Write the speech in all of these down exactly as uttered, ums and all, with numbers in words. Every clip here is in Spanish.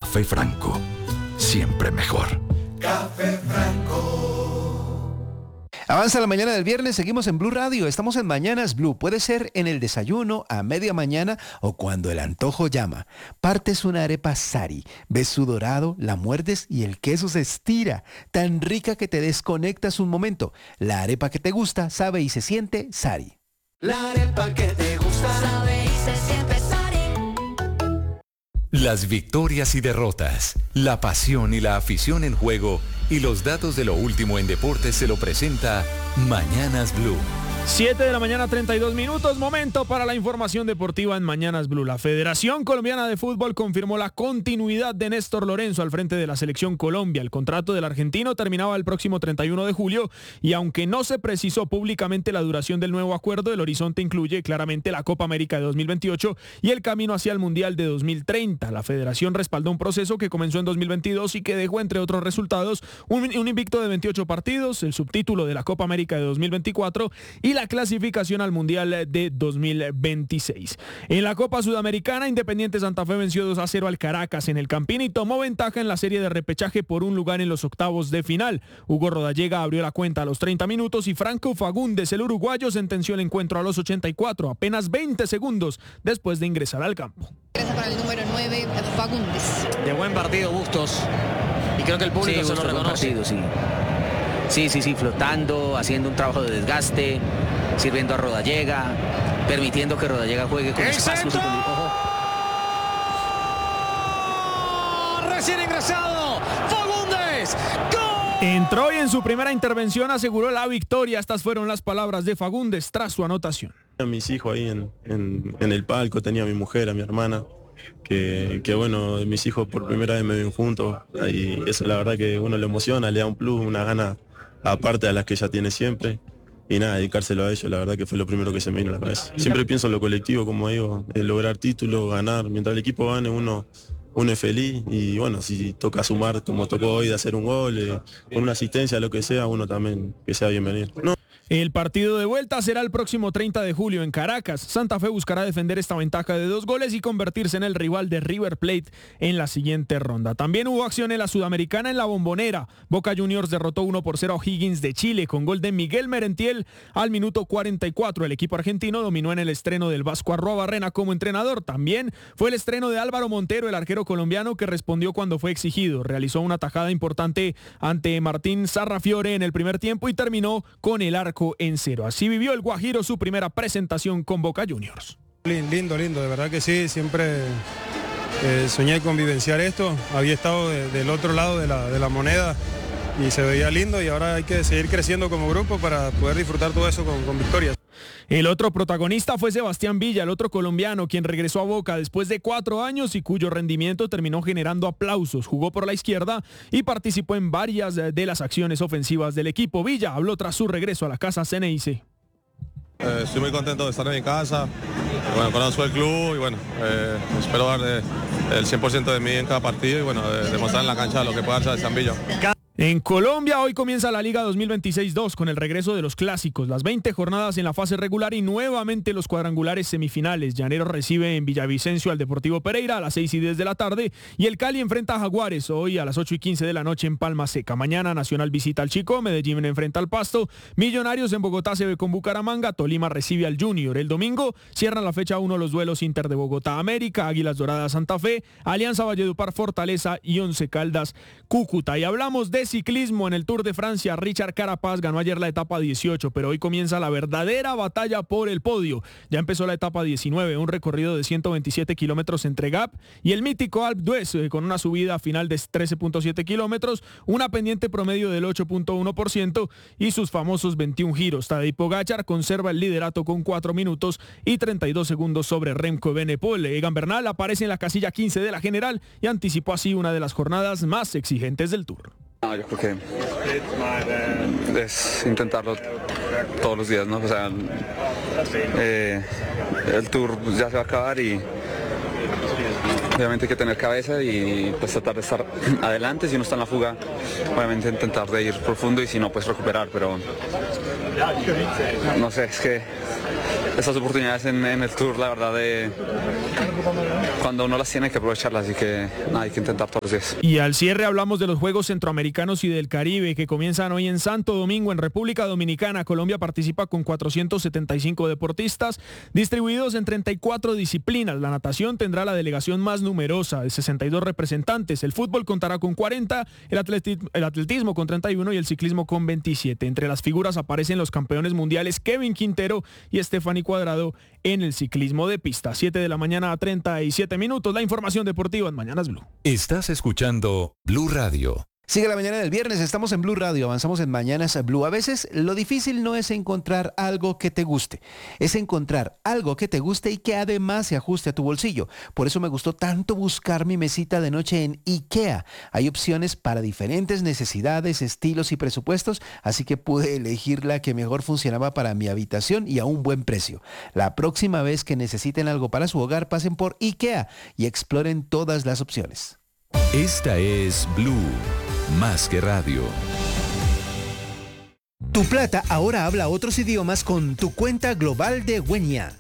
Café Franco, siempre mejor. Café Franco. Avanza la mañana del viernes, seguimos en Blue Radio, estamos en Mañanas Blue, puede ser en el desayuno, a media mañana o cuando el antojo llama. Partes una arepa Sari, ves su dorado, la muerdes y el queso se estira, tan rica que te desconectas un momento. La arepa que te gusta, sabe y se siente Sari. La arepa que te gusta, sabe y se siente Sari. Las victorias y derrotas, la pasión y la afición en juego y los datos de lo último en deportes se lo presenta Mañanas Blue. siete de la mañana, treinta y dos minutos, momento para la información deportiva en Mañanas Blue. La Federación Colombiana de Fútbol confirmó la continuidad de Néstor Lorenzo al frente de la Selección Colombia. El contrato del argentino terminaba el próximo treinta y uno de julio y aunque no se precisó públicamente la duración del nuevo acuerdo, el horizonte incluye claramente la Copa América de dos mil veintiocho y el camino hacia el Mundial de dos mil treinta. La Federación respaldó un proceso que comenzó en dos mil veintidós y que dejó, entre otros resultados, un, un invicto de veintiocho partidos, el subtítulo de la Copa América de dos mil veinticuatro y la clasificación al Mundial de dos mil veintiséis. En la Copa Sudamericana, Independiente Santa Fe venció dos a cero al Caracas en el Campín y tomó ventaja en la serie de repechaje por un lugar en los octavos de final. Hugo Rodallega abrió la cuenta a los treinta minutos y Franco Fagundes, el uruguayo, sentenció el encuentro a los ochenta y cuatro, apenas veinte segundos después de ingresar al campo. Gracias para el número nueve, Fagundes. De buen partido, Bustos. Y creo que el público sí, se lo reconoce. Partido, sí. sí, sí, sí, flotando, haciendo un trabajo de desgaste, sirviendo a Rodallega, permitiendo que Rodallega juegue con espacios. Ojo. Recién ingresado, Fagundes. ¡Gol! Entró y en su primera intervención aseguró la victoria. Estas fueron las palabras de Fagundes tras su anotación. A mis hijos ahí en, en, en el palco, tenía a mi mujer, a mi hermana, que, que bueno, mis hijos por primera vez me ven juntos, y eso la verdad que uno le emociona, le da un plus, una gana aparte a las que ya tiene siempre, y nada, dedicárselo a ellos, la verdad que fue lo primero que se me vino a la cabeza. Siempre pienso en lo colectivo, como digo, el lograr títulos, ganar, mientras el equipo gane uno, uno es feliz, y bueno, si toca sumar como tocó hoy de hacer un gol, eh, con una asistencia, lo que sea, uno también que sea bienvenido. No. El partido de vuelta será el próximo treinta de julio en Caracas. Santa Fe buscará defender esta ventaja de dos goles y convertirse en el rival de River Plate en la siguiente ronda. También hubo acción en la Sudamericana en la Bombonera. Boca Juniors derrotó uno por cero a O'Higgins de Chile con gol de Miguel Merentiel al minuto cuarenta y cuatro. El equipo argentino dominó en el estreno del Vasco Arruabarrena como entrenador. También fue el estreno de Álvaro Montero, el arquero colombiano, que respondió cuando fue exigido. Realizó una tajada importante ante Martín Sarrafiore en el primer tiempo y terminó con el arco en cero. Así vivió el Guajiro su primera presentación con Boca Juniors. Lindo, lindo, de verdad que sí, siempre eh, soñé con vivenciar esto, había estado de, del otro lado de la, de la moneda y se veía lindo y ahora hay que seguir creciendo como grupo para poder disfrutar todo eso con, con victorias. El otro protagonista fue Sebastián Villa, el otro colombiano, quien regresó a Boca después de cuatro años y cuyo rendimiento terminó generando aplausos. Jugó por la izquierda y participó en varias de las acciones ofensivas del equipo. Villa habló tras su regreso a la casa C N I C. Eh, estoy muy contento de estar en mi casa, bueno, conozco el club y bueno, eh, espero dar eh, el cien por ciento de mí en cada partido y bueno, de, demostrar en la cancha lo que puede hacer Sebastián Villa. En Colombia hoy comienza la Liga dos mil veintiséis dos con el regreso de los clásicos, las veinte jornadas en la fase regular y nuevamente los cuadrangulares semifinales. Llanero recibe en Villavicencio al Deportivo Pereira a las seis y diez de la tarde y el Cali enfrenta a Jaguares hoy a las ocho y quince de la noche en Palma Seca. Mañana Nacional visita al Chico, Medellín enfrenta al Pasto, Millonarios en Bogotá se ve con Bucaramanga, Tolima recibe al Junior. El domingo cierran la fecha uno los duelos Inter de Bogotá América, Águilas Doradas Santa Fe, Alianza Valledupar Fortaleza y Once Caldas Cúcuta. Y hablamos de ciclismo en el Tour de Francia. Richard Carapaz ganó ayer la etapa dieciocho, pero hoy comienza la verdadera batalla por el podio. Ya empezó la etapa diecinueve, un recorrido de ciento veintisiete kilómetros entre Gap y el mítico Alpe d'Huez, eh, con una subida final de trece punto siete kilómetros, una pendiente promedio del ocho punto uno por ciento y sus famosos veintiún giros. Tadej Pogačar conserva el liderato con cuatro minutos y treinta y dos segundos sobre Remco Evenepoel. Egan Bernal aparece en la casilla quince de la general y anticipó así una de las jornadas más exigentes del Tour. No, yo creo que es intentarlo todos los días, ¿no? O sea, eh, el Tour ya se va a acabar y obviamente hay que tener cabeza y pues tratar de estar adelante. Si uno está en la fuga, obviamente intentar de ir profundo y si no, pues recuperar, pero no sé, es que estas oportunidades en, en el Tour, la verdad, de cuando uno las tiene hay que aprovecharlas, así que nada, hay que intentar todos los días. Y al cierre hablamos de los Juegos Centroamericanos y del Caribe que comienzan hoy en Santo Domingo, en República Dominicana. Colombia participa con cuatrocientos setenta y cinco deportistas distribuidos en treinta y cuatro disciplinas. La natación tendrá la delegación más numerosa de sesenta y dos representantes. El fútbol contará con cuarenta, el atletismo, el atletismo con treinta y uno y el ciclismo con veintisiete. Entre las figuras aparecen los campeones mundiales Kevin Quintero y Stephanie Cuadrado en el ciclismo de pista. siete de la mañana a treinta y siete minutos. La información deportiva en Mañanas Blue. Estás escuchando Blue Radio. Sigue la mañana del viernes, estamos en Blue Radio, avanzamos en Mañanas Blue. A veces lo difícil no es encontrar algo que te guste, es encontrar algo que te guste y que además se ajuste a tu bolsillo. Por eso me gustó tanto buscar mi mesita de noche en IKEA. Hay opciones para diferentes necesidades, estilos y presupuestos, así que pude elegir la que mejor funcionaba para mi habitación y a un buen precio. La próxima vez que necesiten algo para su hogar, pasen por IKEA y exploren todas las opciones. Esta es Blue, más que radio. Tu plata ahora habla otros idiomas con tu cuenta global de Wenia.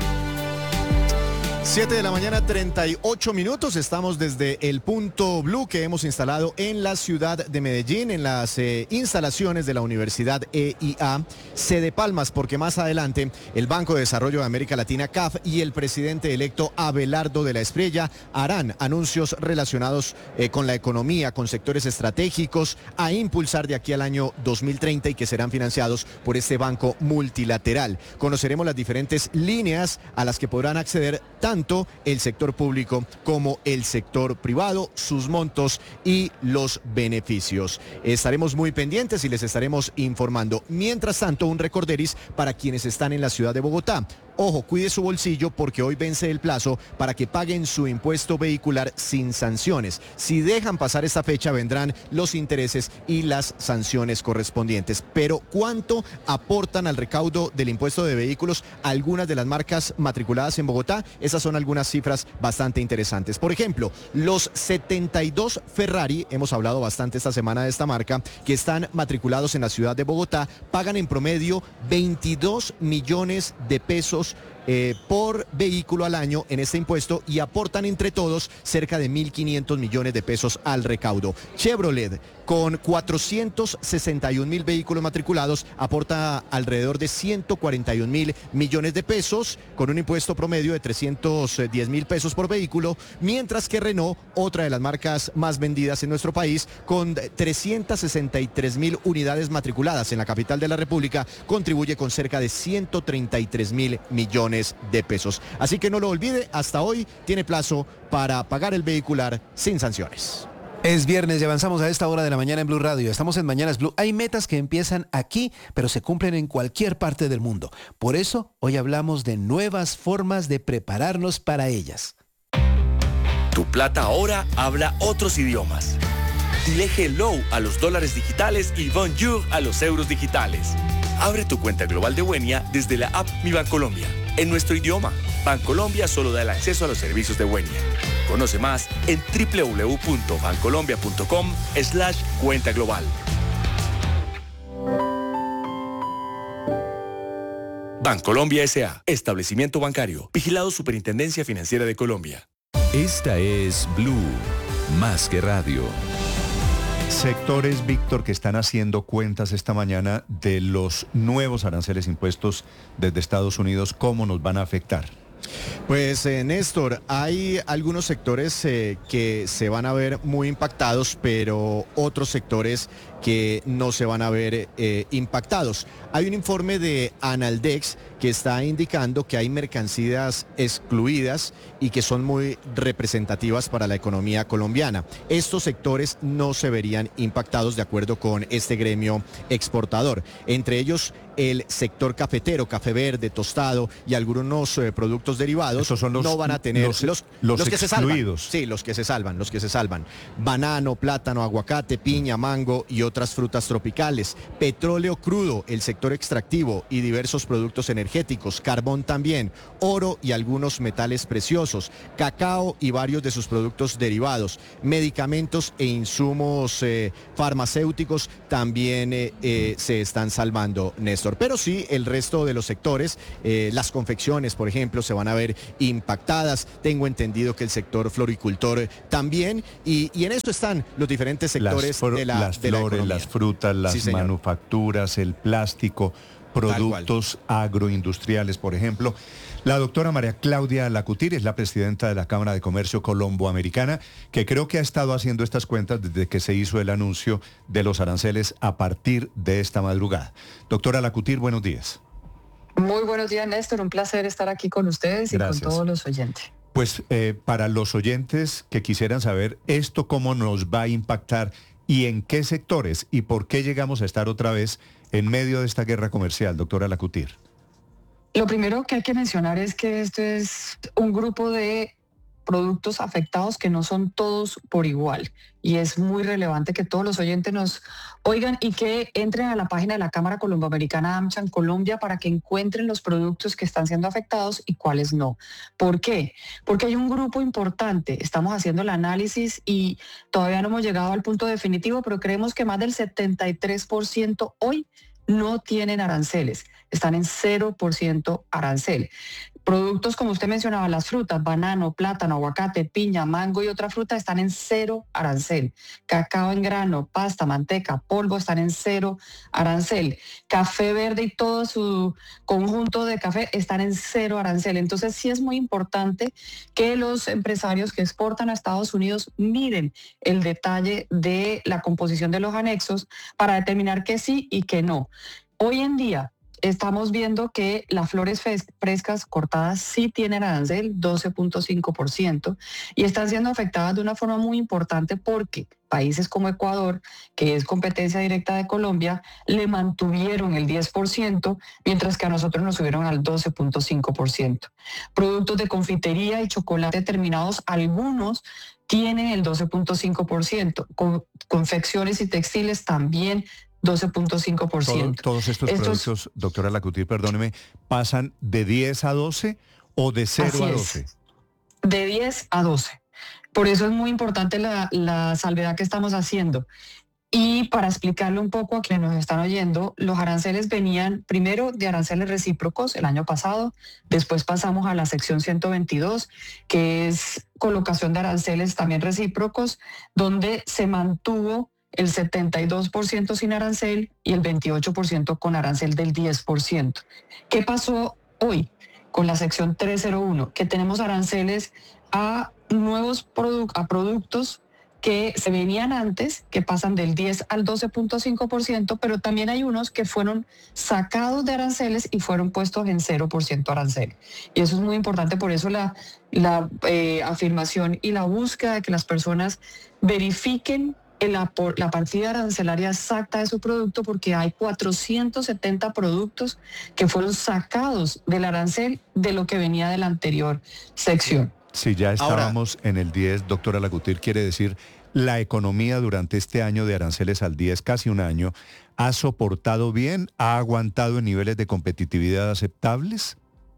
siete de la mañana, treinta y ocho minutos. Estamos desde el punto Blue que hemos instalado en la ciudad de Medellín, en las eh, instalaciones de la Universidad E I A, sede Palmas, porque más adelante el Banco de Desarrollo de América Latina, C A F, y el presidente electo Abelardo de la Espriella harán anuncios relacionados eh, con la economía, con sectores estratégicos a impulsar de aquí al año dos mil treinta y que serán financiados por este banco multilateral. Conoceremos las diferentes líneas a las que podrán acceder tanto el sector público como el sector privado, sus montos y los beneficios. Estaremos muy pendientes y les estaremos informando. Mientras tanto, un recorderis para quienes están en la ciudad de Bogotá. Ojo, cuide su bolsillo porque hoy vence el plazo para que paguen su impuesto vehicular sin sanciones. Si dejan pasar esta fecha vendrán los intereses y las sanciones correspondientes. Pero ¿cuánto aportan al recaudo del impuesto de vehículos algunas de las marcas matriculadas en Bogotá? Esas son algunas cifras bastante interesantes. Por ejemplo, los setenta y dos Ferrari, hemos hablado bastante esta semana de esta marca, que están matriculados en la ciudad de Bogotá, pagan en promedio veintidós millones de pesos Eh, por vehículo al año en este impuesto y aportan entre todos cerca de mil quinientos millones de pesos al recaudo. Chevrolet, con cuatrocientos sesenta y un mil vehículos matriculados, aporta alrededor de ciento cuarenta y un mil millones de pesos, con un impuesto promedio de trescientos diez mil pesos por vehículo, mientras que Renault, otra de las marcas más vendidas en nuestro país, con trescientos sesenta y tres mil unidades matriculadas en la capital de la República, contribuye con cerca de ciento treinta y tres mil millones de pesos. Así que no lo olvide, hasta hoy tiene plazo para pagar el vehicular sin sanciones. Es viernes y avanzamos a esta hora de la mañana en Blue Radio. Estamos en Mañanas Blue. Hay metas que empiezan aquí, pero se cumplen en cualquier parte del mundo. Por eso, hoy hablamos de nuevas formas de prepararnos para ellas. Tu plata ahora habla otros idiomas. Dile hello a los dólares digitales y bonjour a los euros digitales. Abre tu cuenta global de Wenia desde la app Mi Bancolombia. En nuestro idioma, Bancolombia solo da el acceso a los servicios de Wenia. Conoce más en doble u doble u doble u punto bancolombia punto com slash cuenta global. Bancolombia S A, establecimiento bancario, vigilado Superintendencia Financiera de Colombia. Esta es Blue, más que radio. Sectores, Víctor, que están haciendo cuentas esta mañana de los nuevos aranceles impuestos desde Estados Unidos, ¿cómo nos van a afectar? Pues eh, Néstor, hay algunos sectores eh, que se van a ver muy impactados, pero otros sectores que no se van a ver eh, impactados. Hay un informe de Analdex que está indicando que hay mercancías excluidas y que son muy representativas para la economía colombiana. Estos sectores no se verían impactados de acuerdo con este gremio exportador. Entre ellos, el sector cafetero, café verde, tostado y algunos eh, productos derivados. Esos son los, no van a tener los, los, los, los que se salvan. excluidos. Sí, los que se salvan, los que se salvan. Banano, plátano, aguacate, piña, mango y otros otras frutas tropicales, petróleo crudo, el sector extractivo y diversos productos energéticos, carbón también, oro y algunos metales preciosos, cacao y varios de sus productos derivados, medicamentos e insumos eh, farmacéuticos también eh, eh, se están salvando, Néstor. Pero sí, el resto de los sectores, eh, las confecciones, por ejemplo, se van a ver impactadas. Tengo entendido que el sector floricultor también, y, y en eso están los diferentes sectores las, de la las de la flores, economía. las frutas, las Sí, manufacturas, el plástico, productos agroindustriales, por ejemplo. La doctora María Claudia Lacutir es la presidenta de la Cámara de Comercio Colombo-Americana, que creo que ha estado haciendo estas cuentas desde que se hizo el anuncio de los aranceles a partir de esta madrugada. Doctora Lacutir, buenos días. Muy buenos días, Néstor. Un placer estar aquí con ustedes Gracias. Y con todos los oyentes. Pues eh, para los oyentes que quisieran saber esto cómo nos va a impactar y en qué sectores y por qué llegamos a estar otra vez en medio de esta guerra comercial, doctora Lacutir. Lo primero que hay que mencionar es que esto es un grupo de productos afectados que no son todos por igual, y es muy relevante que todos los oyentes nos oigan y que entren a la página de la Cámara Colomboamericana AmCham Colombia para que encuentren los productos que están siendo afectados y cuáles no. ¿Por qué? Porque hay un grupo importante. Estamos haciendo el análisis y todavía no hemos llegado al punto definitivo, pero creemos que más del setenta y tres por ciento hoy no tienen aranceles, están en cero por ciento arancel. Productos como usted mencionaba, las frutas, banano, plátano, aguacate, piña, mango y otra fruta están en cero arancel. Cacao en grano, pasta, manteca, polvo están en cero arancel. Café verde y todo su conjunto de café están en cero arancel. Entonces sí es muy importante que los empresarios que exportan a Estados Unidos miren el detalle de la composición de los anexos para determinar que sí y que no. Hoy en día estamos viendo que las flores frescas cortadas sí tienen arancel, doce punto cinco por ciento, y están siendo afectadas de una forma muy importante porque países como Ecuador, que es competencia directa de Colombia, le mantuvieron el diez por ciento, mientras que a nosotros nos subieron al doce punto cinco por ciento. Productos de confitería y chocolate terminados, algunos tienen el doce punto cinco por ciento. Con, confecciones y textiles también doce punto cinco por ciento. Todo, todos estos, estos productos, doctora Lacutir, perdóneme, ¿pasan de diez a doce o de cero a doce? Es, de diez a doce. Por eso es muy importante la, la salvedad que estamos haciendo. Y para explicarle un poco a quienes nos están oyendo, los aranceles venían primero de aranceles recíprocos el año pasado, después pasamos a la sección ciento veintidós, que es colocación de aranceles también recíprocos, donde se mantuvo el setenta y dos por ciento sin arancel y el veintiocho por ciento con arancel del diez por ciento. ¿Qué pasó hoy con la sección trescientos uno? Que tenemos aranceles a nuevos produ- a productos que se venían antes, que pasan del diez al doce punto cinco por ciento, pero también hay unos que fueron sacados de aranceles y fueron puestos en cero por ciento arancel. Y eso es muy importante, por eso la, la eh, afirmación y la búsqueda de que las personas verifiquen La, la partida arancelaria exacta de su producto, porque hay cuatrocientos setenta productos que fueron sacados del arancel de lo que venía de la anterior sección. Si ya estábamos Ahora, en el diez, doctora Lacutir, quiere decir, la economía durante este año de aranceles al diez, casi un año, ¿ha soportado bien? ¿Ha aguantado en niveles de competitividad aceptables?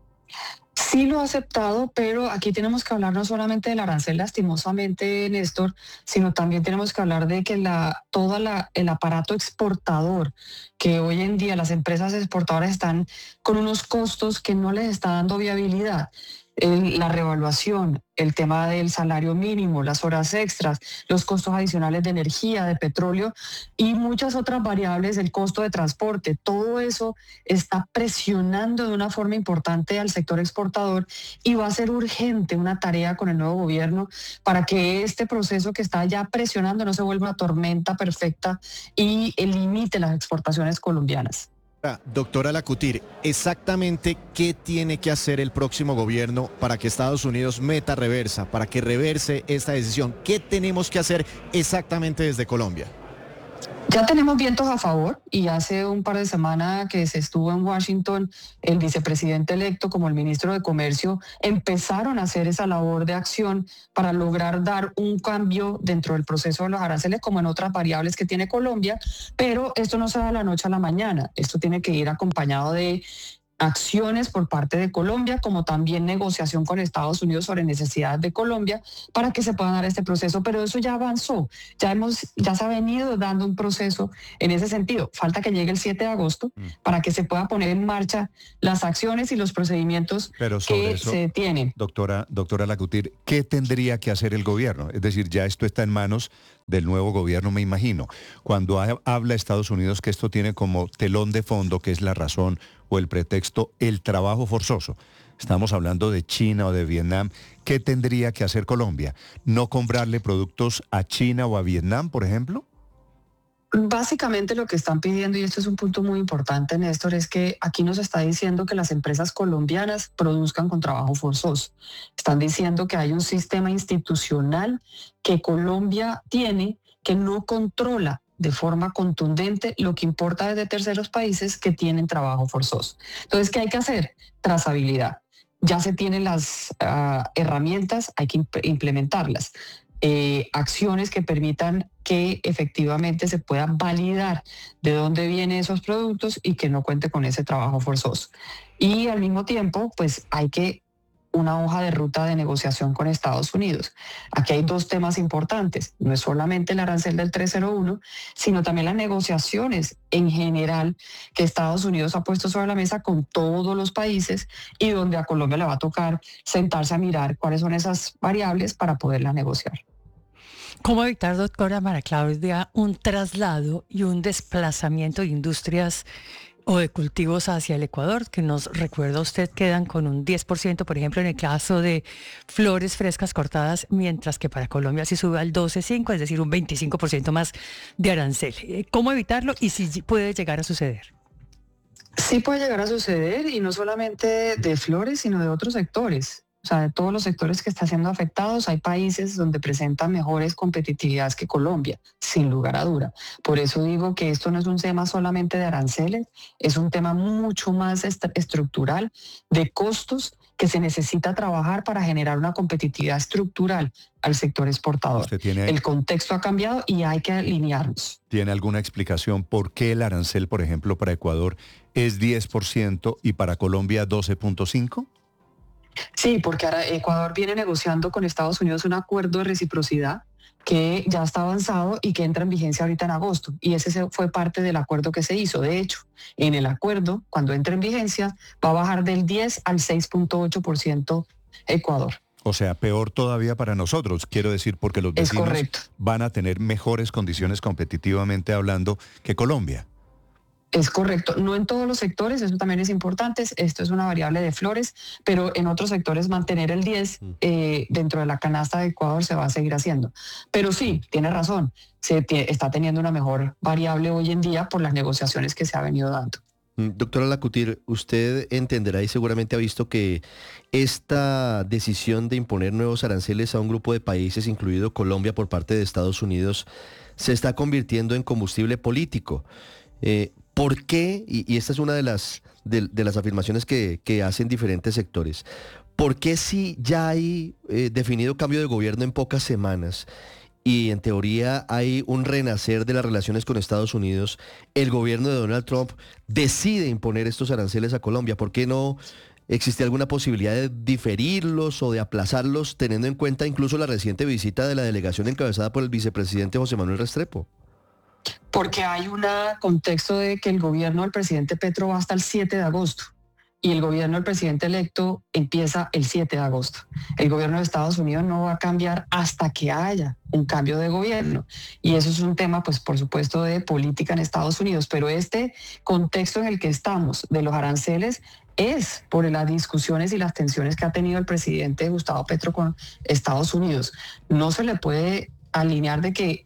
Sí lo ha aceptado, pero aquí tenemos que hablar no solamente del arancel, lastimosamente, Néstor, sino también tenemos que hablar de que la, todo la, el aparato exportador, que hoy en día las empresas exportadoras están con unos costos que no les está dando viabilidad. El, la revaluación, el tema del salario mínimo, las horas extras, los costos adicionales de energía, de petróleo y muchas otras variables, el costo de transporte, todo eso está presionando de una forma importante al sector exportador, y va a ser urgente una tarea con el nuevo gobierno para que este proceso que está ya presionando no se vuelva una tormenta perfecta y limite las exportaciones colombianas. Doctora Lacutir, exactamente qué tiene que hacer el próximo gobierno para que Estados Unidos meta reversa, para que reverse esta decisión. ¿Qué tenemos que hacer exactamente desde Colombia? Ya tenemos vientos a favor y hace un par de semanas que se estuvo en Washington, el vicepresidente electo como el ministro de Comercio empezaron a hacer esa labor de acción para lograr dar un cambio dentro del proceso de los aranceles como en otras variables que tiene Colombia, pero esto no se da de la noche a la mañana, esto tiene que ir acompañado de acciones por parte de Colombia, como también negociación con Estados Unidos sobre necesidades de Colombia para que se pueda dar este proceso, pero eso ya avanzó, ya hemos, ya se ha venido dando un proceso en ese sentido. Falta que llegue el siete de agosto mm. para que se pueda poner en marcha las acciones y los procedimientos pero sobre que eso, se tienen. Doctora, doctora Lacutir, ¿qué tendría que hacer el gobierno? Es decir, ya esto está en manos del nuevo gobierno, me imagino. Cuando ha, habla Estados Unidos que esto tiene como telón de fondo, que es la razón o el pretexto, el trabajo forzoso. Estamos hablando de China o de Vietnam. ¿Qué tendría que hacer Colombia? ¿No comprarle productos a China o a Vietnam, por ejemplo? Básicamente lo que están pidiendo, y esto es un punto muy importante, Néstor, es que aquí nos está diciendo que las empresas colombianas produzcan con trabajo forzoso. Están diciendo que hay un sistema institucional que Colombia tiene que no controla de forma contundente lo que importa desde terceros países que tienen trabajo forzoso. Entonces, ¿qué hay que hacer? Trazabilidad. Ya se tienen las uh, herramientas, hay que imp- implementarlas. Eh, acciones que permitan que efectivamente se pueda validar de dónde vienen esos productos y que no cuente con ese trabajo forzoso. Y al mismo tiempo, pues hay que una hoja de ruta de negociación con Estados Unidos. Aquí hay dos temas importantes, no es solamente el arancel del trescientos uno, sino también las negociaciones en general que Estados Unidos ha puesto sobre la mesa con todos los países y donde a Colombia le va a tocar sentarse a mirar cuáles son esas variables para poderlas negociar. ¿Cómo evitar, doctora María Claudia, un traslado y un desplazamiento de industrias o de cultivos hacia el Ecuador, que nos recuerda usted quedan con un diez por ciento, por ejemplo, en el caso de flores frescas cortadas, mientras que para Colombia sí sube al doce punto cinco, es decir, un veinticinco por ciento más de arancel? ¿Cómo evitarlo y si puede llegar a suceder? Sí puede llegar a suceder, y no solamente de flores, sino de otros sectores. O sea, de todos los sectores que están siendo afectados, hay países donde presentan mejores competitividades que Colombia, sin lugar a duda. Por eso digo que esto no es un tema solamente de aranceles, es un tema mucho más est- estructural, de costos que se necesita trabajar para generar una competitividad estructural al sector exportador. ¿Usted tiene, el contexto ha cambiado y hay que alinearnos. ¿Tiene alguna explicación por qué el arancel, por ejemplo, para Ecuador es diez por ciento y para Colombia doce punto cinco? Sí, porque ahora Ecuador viene negociando con Estados Unidos un acuerdo de reciprocidad que ya está avanzado y que entra en vigencia ahorita en agosto. Y ese fue parte del acuerdo que se hizo. De hecho, en el acuerdo, cuando entre en vigencia, va a bajar del diez al seis punto ocho por ciento Ecuador. O sea, peor todavía para nosotros, quiero decir, porque los vecinos van a tener mejores condiciones competitivamente hablando que Colombia. Es correcto, no en todos los sectores, eso también es importante, esto es una variable de flores, pero en otros sectores mantener el diez eh, dentro de la canasta de Ecuador se va a seguir haciendo. Pero sí, tiene razón, se t- está teniendo una mejor variable hoy en día por las negociaciones que se ha venido dando. Doctora Lacutir, usted entenderá y seguramente ha visto que esta decisión de imponer nuevos aranceles a un grupo de países, incluido Colombia, por parte de Estados Unidos, se está convirtiendo en combustible político. Eh, ¿Por qué? Y, y esta es una de las, de, de las afirmaciones que, que hacen diferentes sectores. ¿Por qué si ya hay eh, definido cambio de gobierno en pocas semanas y en teoría hay un renacer de las relaciones con Estados Unidos, el gobierno de Donald Trump decide imponer estos aranceles a Colombia? ¿Por qué no existe alguna posibilidad de diferirlos o de aplazarlos, teniendo en cuenta incluso la reciente visita de la delegación encabezada por el vicepresidente José Manuel Restrepo? Porque hay un contexto de que el gobierno del presidente Petro va hasta el siete de agosto y el gobierno del presidente electo empieza el siete de agosto. El gobierno de Estados Unidos no va a cambiar hasta que haya un cambio de gobierno. Y eso es un tema, pues, por supuesto, de política en Estados Unidos. Pero este contexto en el que estamos de los aranceles es por las discusiones y las tensiones que ha tenido el presidente Gustavo Petro con Estados Unidos. No se le puede alinear de que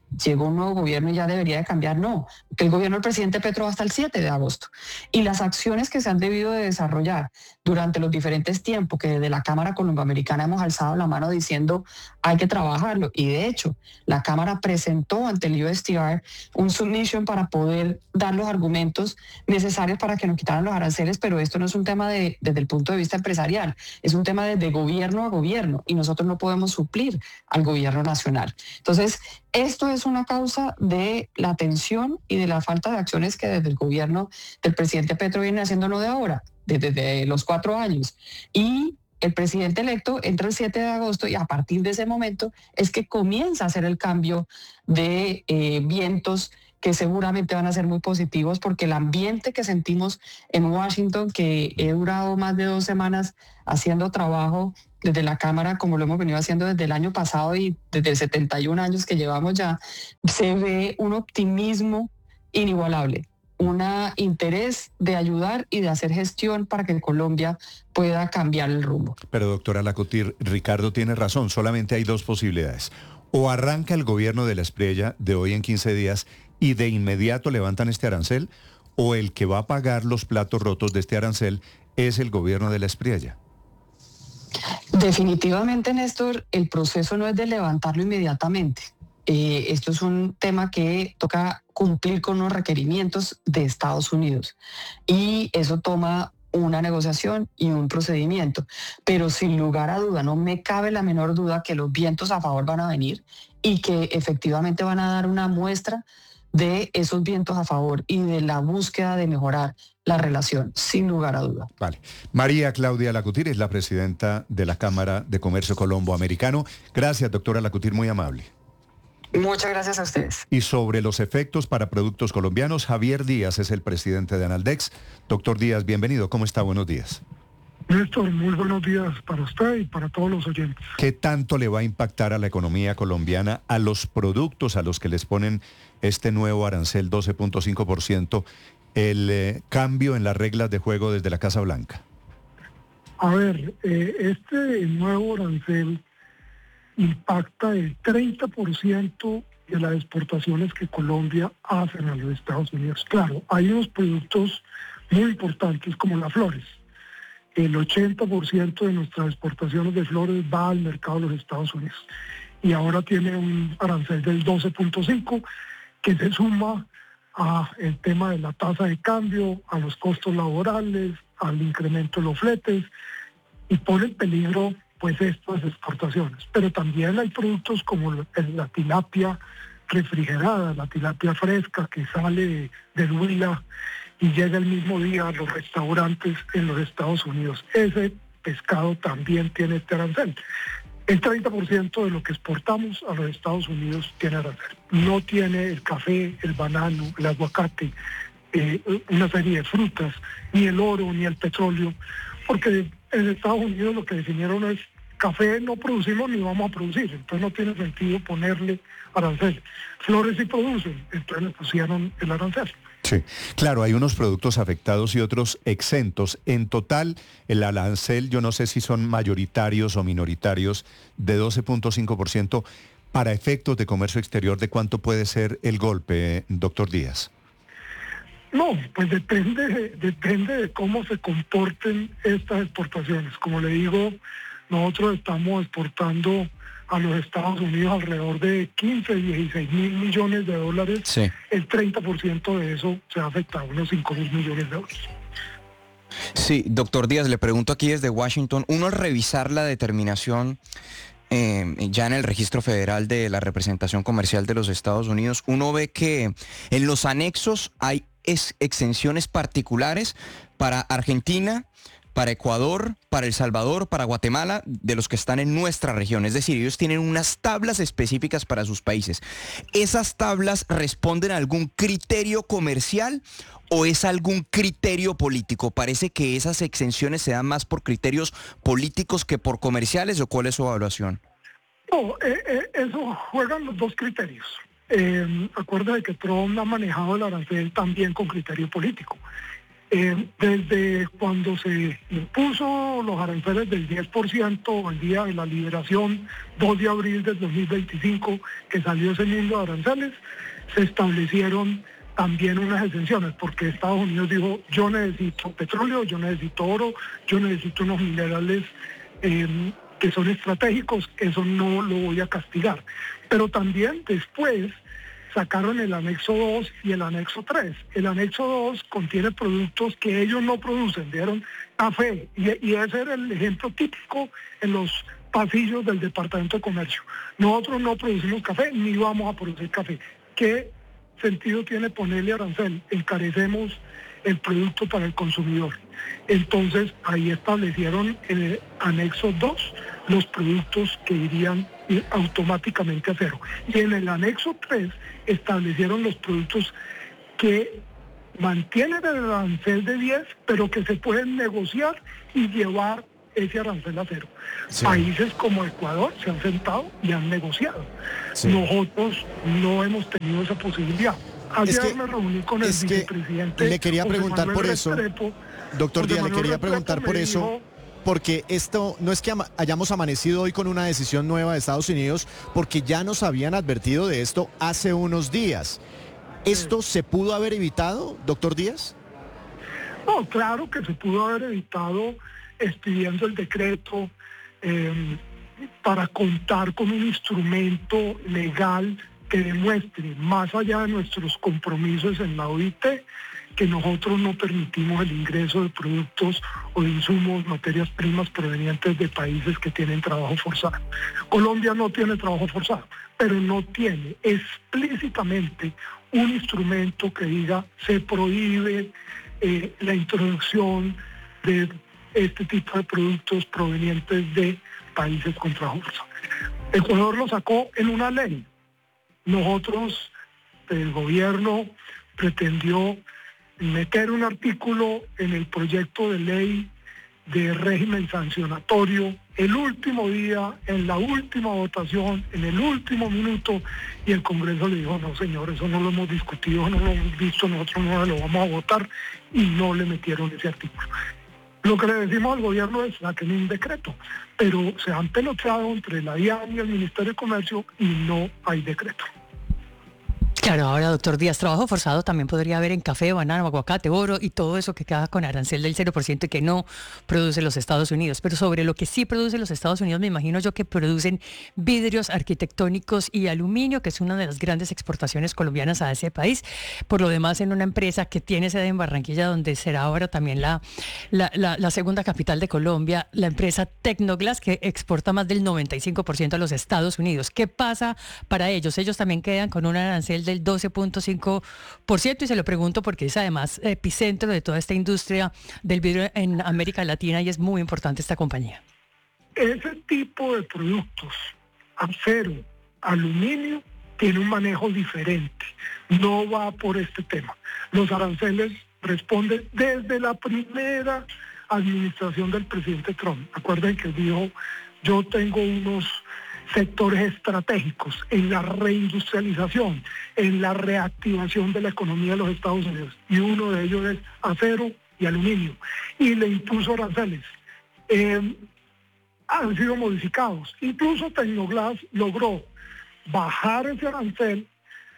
llegó un nuevo gobierno y ya debería de cambiar. No, que el gobierno del presidente Petro va hasta el siete de agosto. Y las acciones que se han debido de desarrollar durante los diferentes tiempos que desde la Cámara Colomboamericana hemos alzado la mano diciendo hay que trabajarlo. Y de hecho, la Cámara presentó ante el U S T R un submission para poder dar los argumentos necesarios para que nos quitaran los aranceles, pero esto no es un tema de, desde el punto de vista empresarial, es un tema desde gobierno a gobierno y nosotros no podemos suplir al gobierno nacional. Entonces, esto es una causa de la tensión y de la falta de acciones que desde el gobierno del presidente Petro viene haciendo no de ahora, desde, desde los cuatro años. Y el presidente electo entra el siete de agosto y a partir de ese momento es que comienza a hacer el cambio de eh, vientos que seguramente van a ser muy positivos porque el ambiente que sentimos en Washington, que he durado más de dos semanas haciendo trabajo desde la Cámara, como lo hemos venido haciendo desde el año pasado y desde setenta y un años que llevamos ya, se ve un optimismo inigualable, un interés de ayudar y de hacer gestión para que Colombia pueda cambiar el rumbo. Pero doctora Lacutir, Ricardo tiene razón, solamente hay dos posibilidades. O arranca el gobierno de la Espriella de hoy en quince días y de inmediato levantan este arancel, o el que va a pagar los platos rotos de este arancel es el gobierno de la Espriella. Definitivamente, Néstor, el proceso no es de levantarlo inmediatamente. Eh, esto es un tema que toca cumplir con los requerimientos de Estados Unidos y eso toma una negociación y un procedimiento, pero sin lugar a duda, no me cabe la menor duda que los vientos a favor van a venir y que efectivamente van a dar una muestra de esos vientos a favor y de la búsqueda de mejorar la relación, sin lugar a duda. Vale. María Claudia Lacutir es la presidenta de la Cámara de Comercio Colombo-Americano. Gracias, doctora Lacutir, muy amable. Muchas gracias a ustedes. Y sobre los efectos para productos colombianos, Javier Díaz es el presidente de Analdex. Doctor Díaz, bienvenido. ¿Cómo está? Buenos días. Néstor, muy buenos días para usted y para todos los oyentes. ¿Qué tanto le va a impactar a la economía colombiana, a los productos a los que les ponen este nuevo arancel doce punto cinco por ciento, el eh, cambio en las reglas de juego desde la Casa Blanca? A ver, eh, este nuevo arancel impacta el treinta por ciento de las exportaciones que Colombia hace a los Estados Unidos. Claro, hay unos productos muy importantes como las flores. El ochenta por ciento de nuestras exportaciones de flores va al mercado de los Estados Unidos. Y ahora tiene un arancel del doce punto cinco que se suma a el tema de la tasa de cambio, a los costos laborales, al incremento de los fletes y pone en peligro pues estas exportaciones. Pero también hay productos como la tilapia refrigerada, la tilapia fresca que sale de, del Huila y llega el mismo día a los restaurantes en los Estados Unidos. Ese pescado también tiene este arancel. El treinta por ciento de lo que exportamos a los Estados Unidos tiene arancel. No tiene el café, el banano, el aguacate, eh, una serie de frutas, ni el oro, ni el petróleo, porque en Estados Unidos lo que definieron es café no producimos ni vamos a producir, entonces no tiene sentido ponerle arancel. Flores sí producen, entonces le pusieron el arancel. Sí, claro, hay unos productos afectados y otros exentos. En total, el arancel, yo no sé si son mayoritarios o minoritarios, de doce punto cinco por ciento. Para efectos de comercio exterior, ¿de cuánto puede ser el golpe, doctor Díaz? No, pues depende, depende de cómo se comporten estas exportaciones. Como le digo, nosotros estamos exportando a los Estados Unidos alrededor de quince, dieciséis mil millones de dólares. Sí. El treinta por ciento de eso se ha afectado, unos cinco mil millones de dólares. Sí, doctor Díaz, le pregunto aquí desde Washington, uno al revisar la determinación eh, ya en el registro federal de la representación comercial de los Estados Unidos, uno ve que en los anexos hay ex exenciones particulares para Argentina, para Ecuador, para El Salvador, para Guatemala, de los que están en nuestra región. Es decir, ellos tienen unas tablas específicas para sus países. ¿Esas tablas responden a algún criterio comercial o es algún criterio político? Parece que esas exenciones se dan más por criterios políticos que por comerciales, ¿o cuál es su evaluación? No, eh, eh, eso juegan los dos criterios. Eh, acuérdate que Trump ha manejado el arancel también con criterio político. Eh, desde cuando se impuso los aranceles del diez por ciento el día de la liberación, dos de abril del dos mil veinticinco, que salió ese mundo de aranceles, se establecieron también unas exenciones, porque Estados Unidos dijo, yo necesito petróleo, yo necesito oro, yo necesito unos minerales eh, que son estratégicos, eso no lo voy a castigar. Pero también después sacaron el anexo dos y el anexo tres. El anexo dos contiene productos que ellos no producen, dieron café, y, y ese era el ejemplo típico en los pasillos del Departamento de Comercio. Nosotros no producimos café, ni vamos a producir café. ¿Qué sentido tiene ponerle arancel? Encarecemos el producto para el consumidor. Entonces ahí establecieron en el anexo dos los productos que irían automáticamente a cero. Y en el anexo tres establecieron los productos que mantienen el arancel de diez, pero que se pueden negociar y llevar ese arancel a cero. Sí. Países como Ecuador se han sentado y han negociado. Sí. Nosotros no hemos tenido esa posibilidad. Ayer es que, me reuní con el vicepresidente. Le quería preguntar José Manuel por eso, Restrepo. doctor Díaz, le quería Restrepo preguntar por eso. Dijo, porque esto no es que ama, hayamos amanecido hoy con una decisión nueva de Estados Unidos, porque ya nos habían advertido de esto hace unos días. ¿Esto se pudo haber evitado, doctor Díaz? No, claro que se pudo haber evitado expidiendo el decreto eh, para contar con un instrumento legal que demuestre, más allá de nuestros compromisos en la O I T, que nosotros no permitimos el ingreso de productos o de insumos, materias primas provenientes de países que tienen trabajo forzado. Colombia no tiene trabajo forzado, pero no tiene explícitamente un instrumento que diga se prohíbe eh, la introducción de este tipo de productos provenientes de países con trabajo forzado. Ecuador lo sacó en una ley. Nosotros, el gobierno pretendió meter un artículo en el proyecto de ley de régimen sancionatorio el último día, en la última votación, en el último minuto, y el Congreso le dijo, no señor, eso no lo hemos discutido, no lo hemos visto, nosotros no lo vamos a votar, y no le metieron ese artículo. Lo que le decimos al gobierno es saquen un decreto, pero se han peloteado entre la D I A N y el Ministerio de Comercio y no hay decreto. Claro, ahora, doctor Díaz, trabajo forzado también podría haber en café, banano, aguacate, oro y todo eso que queda con arancel del cero por ciento y que no produce los Estados Unidos. Pero sobre lo que sí produce los Estados Unidos, me imagino yo que producen vidrios arquitectónicos y aluminio, que es una de las grandes exportaciones colombianas a ese país. Por lo demás, en una empresa que tiene sede en Barranquilla, donde será ahora también la, la, la, la segunda capital de Colombia, la empresa Tecnoglass, que exporta más del noventa y cinco por ciento a los Estados Unidos. ¿Qué pasa para ellos? Ellos también quedan con un arancel del doce punto cinco por ciento, y se lo pregunto porque es además epicentro de toda esta industria del vidrio en América Latina y es muy importante esta compañía. Ese tipo de productos, acero, aluminio, tiene un manejo diferente, no va por este tema. Los aranceles responden desde la primera administración del presidente Trump. Acuerden que dijo, yo tengo unos sectores estratégicos en la reindustrialización, en la reactivación de la economía de los Estados Unidos, y uno de ellos es acero y aluminio, y le impuso aranceles. Eh, han sido modificados. Incluso Tecnoglass logró bajar ese arancel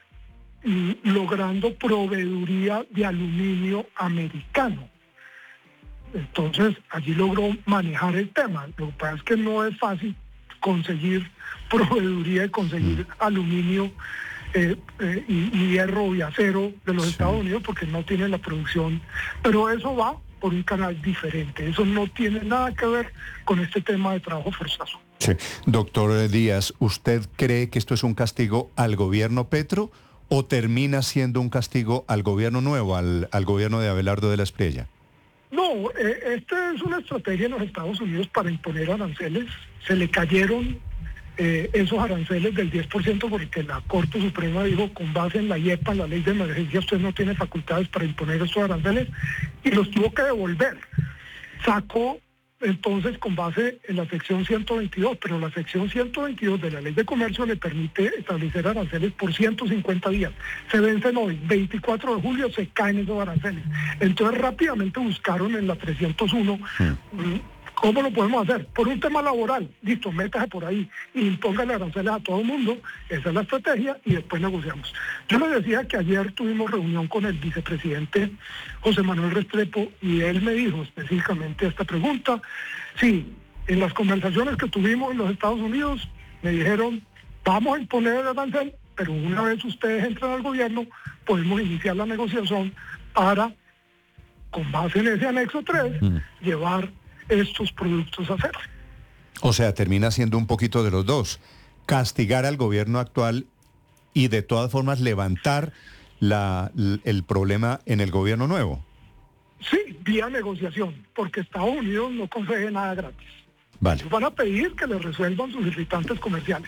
y logrando proveeduría de aluminio americano. Entonces, allí logró manejar el tema. Lo que pasa es que no es fácil conseguir proveeduría y conseguir aluminio eh, eh, y, y hierro y acero de los sí. Estados Unidos, porque no tiene la producción. Pero eso va por un canal diferente. Eso no tiene nada que ver con este tema de trabajo forzoso. Sí. Doctor Díaz, ¿usted cree que esto es un castigo al gobierno Petro o termina siendo un castigo al gobierno nuevo, al, al gobierno de Abelardo de la Espriella? No, eh, esta es una estrategia en los Estados Unidos para imponer aranceles. Se le cayeron eh, esos aranceles del diez por ciento porque la Corte Suprema dijo, con base en la I E P A, la ley de emergencia, usted no tiene facultades para imponer esos aranceles, y los tuvo que devolver. Sacó entonces con base en la sección ciento veintidós, pero la sección ciento veintidós de la Ley de Comercio le permite establecer aranceles por ciento cincuenta días. Se vencen hoy, veinticuatro de julio, se caen esos aranceles. Entonces rápidamente buscaron en la trescientos uno, mm. ¿cómo lo podemos hacer? Por un tema laboral, listo, métase por ahí y impóngale aranceles a todo el mundo, esa es la estrategia y después negociamos. Yo les decía que ayer tuvimos reunión con el vicepresidente José Manuel Restrepo y él me dijo específicamente esta pregunta. Sí, en las conversaciones que tuvimos en los Estados Unidos me dijeron, vamos a imponer el arancel, pero una vez ustedes entran al gobierno, podemos iniciar la negociación para, con base en ese anexo tres, mm. llevar estos productos a cero. O sea, termina siendo un poquito de los dos. Castigar al gobierno actual y de todas formas levantar la, el problema en el gobierno nuevo. Sí, vía negociación, porque Estados Unidos no concede nada gratis. Vale. Ellos van a pedir que les resuelvan sus irritantes comerciales.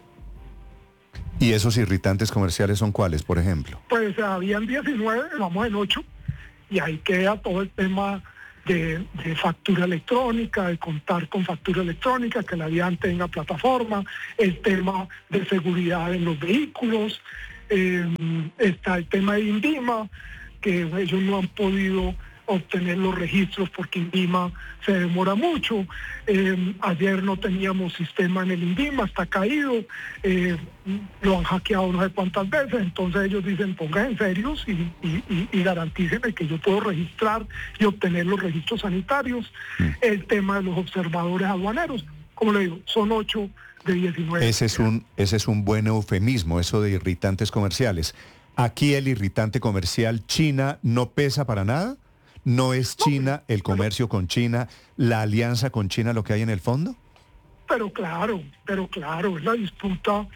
¿Y esos irritantes comerciales son cuáles, por ejemplo? Pues habían diecinueve, vamos en ocho, y ahí queda todo el tema De, de factura electrónica, de contar con factura electrónica, que la DIAN tenga plataforma, el tema de seguridad en los vehículos, eh, está el tema de INVIMA, que ellos no han podido obtener los registros porque INVIMA se demora mucho, eh, ayer no teníamos sistema en el INVIMA, está caído, eh, lo han hackeado no sé cuántas veces, entonces ellos dicen pongan en serios y, y, y, y garanticen que yo puedo registrar y obtener los registros sanitarios, mm. el tema de los observadores aduaneros, como le digo, son ocho de diecinueve. Ese es un, ese es un buen eufemismo, eso de irritantes comerciales. Aquí el irritante comercial, China, ¿no pesa para nada? ¿No es China, el comercio con China, la alianza con China lo que hay en el fondo? Pero claro, pero claro, es la disputa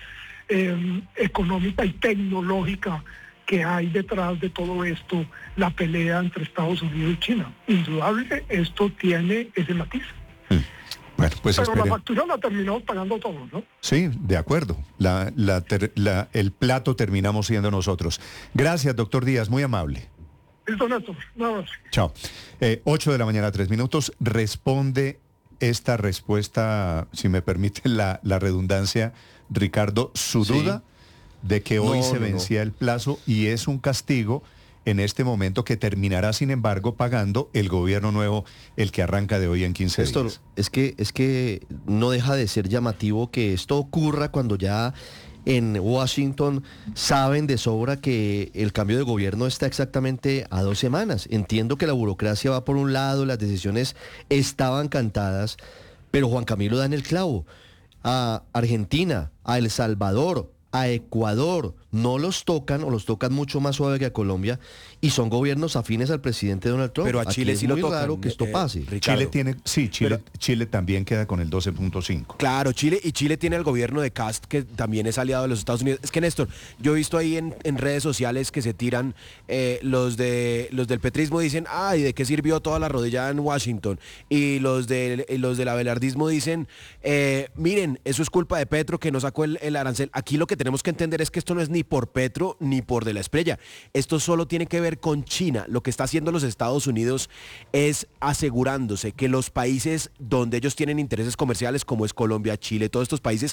eh, económica y tecnológica que hay detrás de todo esto, la pelea entre Estados Unidos y China. Indudable, esto tiene ese matiz. Mm. Bueno, pues pero espere. La factura la terminamos pagando todos, ¿no? Sí, de acuerdo. La, la ter, la, el plato terminamos siendo nosotros. Gracias, doctor Díaz, muy amable. Listo, Néstor. Nada más. Chao. Eh, ocho de la mañana, tres minutos. Responde esta respuesta, si me permite la, la redundancia, Ricardo, su sí. duda de que hoy no, se vencía no, no. el plazo y es un castigo en este momento que terminará, sin embargo, pagando el gobierno nuevo, el que arranca de hoy en quince esto, días. Es que, es que no deja de ser llamativo que esto ocurra cuando ya en Washington saben de sobra que el cambio de gobierno está exactamente a dos semanas. Entiendo que la burocracia va por un lado, las decisiones estaban cantadas, pero Juan Camilo da en el clavo. A Argentina, a El Salvador, a Ecuador, no los tocan o los tocan mucho más suave que a Colombia y son gobiernos afines al presidente Donald Trump. Pero a Chile sí lo tocan. Es muy raro que esto eh, pase. Ricardo. Chile tiene, sí, Chile, Pero, Chile también queda con el doce punto cinco. Claro, Chile y Chile tiene el gobierno de Cast que también es aliado de los Estados Unidos. Es que Néstor, yo he visto ahí en, en redes sociales que se tiran eh, los de los del petrismo dicen, ay, ¿de qué sirvió toda la rodillada en Washington? Y los de los del abelardismo dicen, eh, miren, eso es culpa de Petro que no sacó el, el arancel. Aquí lo que tenemos que entender es que esto no es ni por Petro ni por de la Espriella. Esto solo tiene que ver con China. Lo que está haciendo los Estados Unidos es asegurándose que los países donde ellos tienen intereses comerciales, como es Colombia, Chile, todos estos países,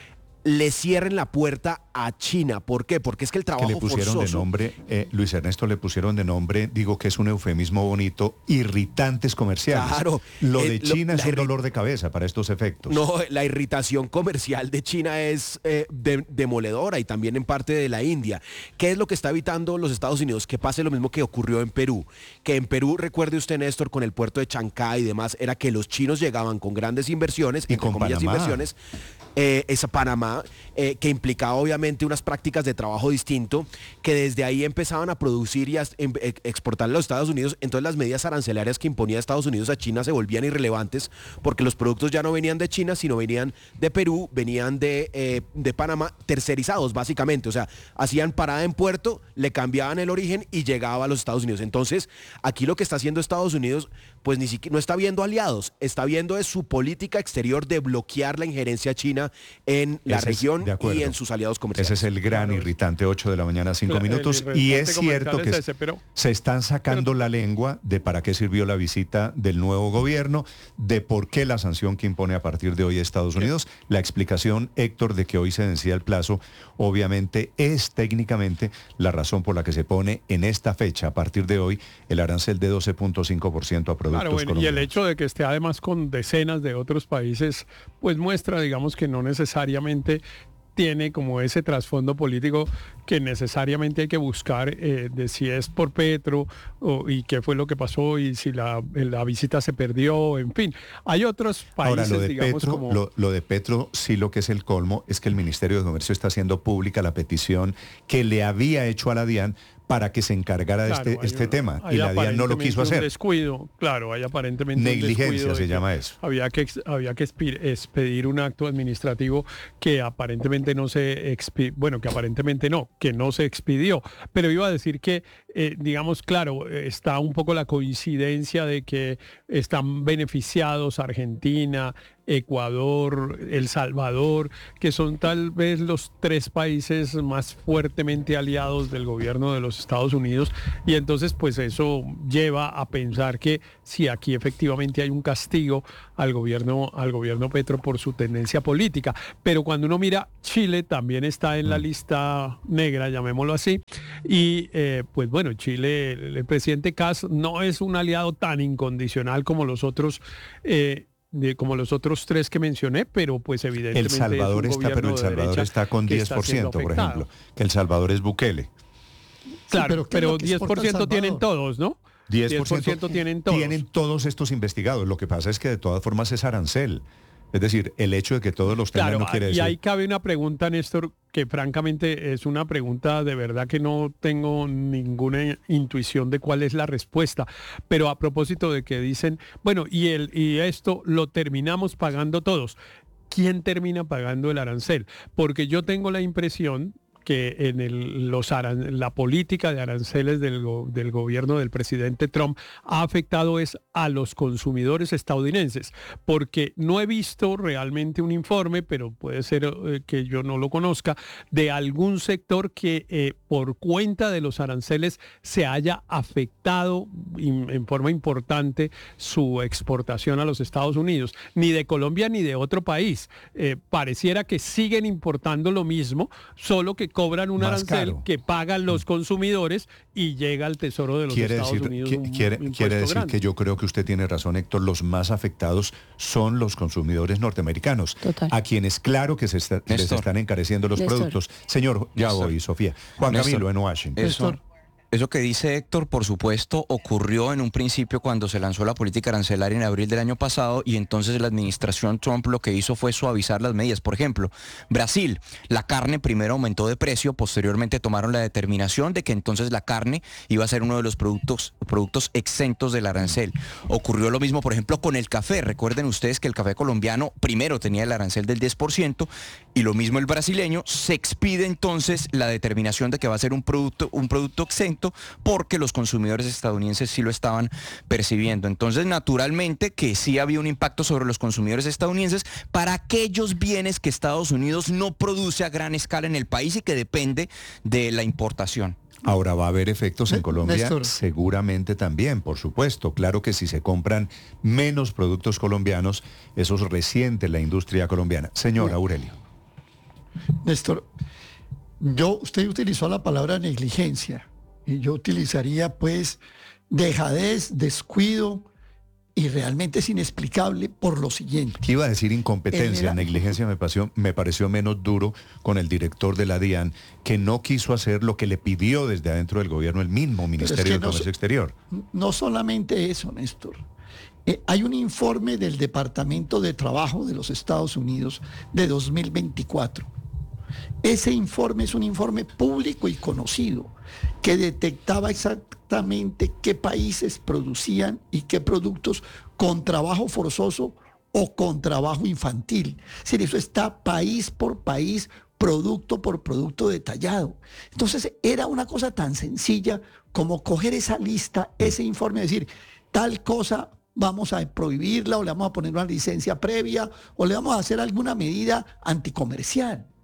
le cierren la puerta a China. ¿Por qué? Porque es que el trabajo que le pusieron forzoso... de nombre, eh, Luis Ernesto, le pusieron de nombre, digo que es un eufemismo bonito, irritantes comerciales. Claro. Lo eh, de China lo, es un dolor de cabeza para estos efectos. No, la irritación comercial de China es eh, de, demoledora y también en parte de la India. ¿Qué es lo que está evitando los Estados Unidos? Que pase lo mismo que ocurrió en Perú. Que en Perú, recuerde usted, Néstor, con el puerto de Chancay y demás, era que los chinos llegaban con grandes inversiones, y con comillas, Panamá. inversiones, eh, esa Panamá, eh, que implicaba obviamente unas prácticas de trabajo distinto, que desde ahí empezaban a producir y a em, exportar a los Estados Unidos. Entonces las medidas arancelarias que imponía Estados Unidos a China se volvían irrelevantes porque los productos ya no venían de China, sino venían de Perú, venían de, eh, de Panamá, tercerizados básicamente. O sea, hacían parada en puerto, le cambiaban el origen y llegaba a los Estados Unidos. Entonces, aquí lo que está haciendo Estados Unidos, pues ni siquiera no está viendo aliados, está viendo es su política exterior de bloquear la injerencia china en la Ese es- región de acuerdo. y en sus aliados comerciales. Ese es el gran irritante, ocho de la mañana, cinco Claro, el minutos. irritante Y es comercial cierto es que ese, pero- se están sacando la lengua de para qué sirvió la visita del nuevo gobierno, de por qué la sanción que impone a partir de hoy Estados Unidos. La explicación, Héctor, de que hoy se vencía el plazo, obviamente es técnicamente la razón por la que se pone en esta fecha, a partir de hoy, el arancel de doce punto cinco por ciento a productos Claro, bueno, y el colombianos. hecho de que esté además con decenas de otros países, pues muestra, digamos, que no necesariamente tiene como ese trasfondo político que necesariamente hay que buscar eh, de si es por Petro o, y qué fue lo que pasó y si la, la visita se perdió, en fin. Hay otros países, Ahora, lo de, digamos, Petro, como... lo, lo de Petro, sí, lo que es el colmo es que el Ministerio de Comercio está haciendo pública la petición que le había hecho a la DIAN para que se encargara de Claro, este, hay este un- tema. hay Y la DIAN no lo quiso aparentemente un hacer. descuido, claro, hay aparentemente un Negligencia descuido de se que llama eso. Había que ex- había que expi- expedir un acto administrativo que aparentemente no se expi- bueno, que aparentemente no, que no se expidió. Pero iba a decir que, eh, digamos, claro, eh, está un poco la coincidencia de que están beneficiados Argentina, Ecuador, El Salvador, que son tal vez los tres países más fuertemente aliados del gobierno de los Estados Unidos, y entonces pues eso lleva a pensar que si aquí efectivamente hay un castigo al gobierno, al gobierno Petro por su tendencia política. Pero cuando uno mira, Chile también está en la lista negra, llamémoslo así, y eh, pues bueno, Chile, el, el presidente Kast no es un aliado tan incondicional como los otros eh, de, como los otros tres que mencioné, pero pues evidentemente El Salvador es un está, pero El gobierno de Salvador derecha está con que diez está por ciento, siendo por afectado. ejemplo, que El Salvador es Bukele. Claro, pero ¿qué es pero lo que diez exporta por El ciento tienen Salvador? todos, ¿no? diez por ciento tienen todos. Tienen todos estos investigados. Lo que pasa es que de todas formas es arancel. Es decir, el hecho de que todos los tengan Claro, no quiere y decir... ahí cabe una pregunta, Néstor, que francamente es una pregunta de verdad que no tengo ninguna intuición de cuál es la respuesta. Pero a propósito de que dicen, bueno, y, el, y esto lo terminamos pagando todos. ¿Quién termina pagando el arancel? Porque yo tengo la impresión que en el, los aran, la política de aranceles del, go, del gobierno del presidente Trump ha afectado es a los consumidores estadounidenses, porque no he visto realmente un informe, pero puede ser eh, que yo no lo conozca, de algún sector que eh, por cuenta de los aranceles se haya afectado in, en forma importante su exportación a los Estados Unidos, ni de Colombia ni de otro país. Eh, pareciera que siguen importando lo mismo, solo que cobran un Más arancel caro. que pagan los consumidores y llega al tesoro de los Quiere Estados decir, Unidos. qui- un- quiere, un quiere impuesto decir grande. que yo creo que usted tiene razón, Héctor. Los más afectados son los consumidores norteamericanos, Total. a quienes claro que se está- les Néstor. están encareciendo los Néstor. productos. Señor, ya Néstor. voy, Sofía. Juan Néstor. Camilo, en Washington. Eso, eso que dice Héctor, por supuesto, ocurrió en un principio cuando se lanzó la política arancelaria en abril del año pasado, y entonces la administración Trump lo que hizo fue suavizar las medidas. Por ejemplo, Brasil, la carne primero aumentó de precio, posteriormente tomaron la determinación de que entonces la carne iba a ser uno de los productos, productos exentos del arancel. Ocurrió lo mismo, por ejemplo, con el café. Recuerden ustedes que el café colombiano primero tenía el arancel del diez por ciento y lo mismo el brasileño. Se expide entonces la determinación de que va a ser un producto, un producto exento, porque los consumidores estadounidenses sí lo estaban percibiendo. Entonces, naturalmente que sí había un impacto sobre los consumidores estadounidenses para aquellos bienes que Estados Unidos no produce a gran escala en el país y que depende de la importación. Ahora va a haber efectos en Colombia, Néstor. seguramente también, por supuesto. Claro que si se compran menos productos colombianos, eso resiente la industria colombiana. Señor Aurelio. Néstor, yo, usted utilizó la palabra negligencia y yo utilizaría pues dejadez, descuido, y realmente es inexplicable por lo siguiente. Iba a decir incompetencia, Era- negligencia me pareció, me pareció menos duro con el director de la DIAN, que no quiso hacer lo que le pidió desde adentro del gobierno el mismo Ministerio que de no Comercio so- Exterior. No solamente eso, Néstor. Eh, hay un informe del Departamento de Trabajo de los Estados Unidos de dos mil veinticuatro. Ese informe es un informe público y conocido que detectaba exactamente qué países producían y qué productos con trabajo forzoso o con trabajo infantil. Es decir, eso está país por país, producto por producto detallado. Entonces era una cosa tan sencilla como coger esa lista, ese informe y decir, tal cosa vamos a prohibirla o le vamos a poner una licencia previa o le vamos a hacer alguna medida anticomercial.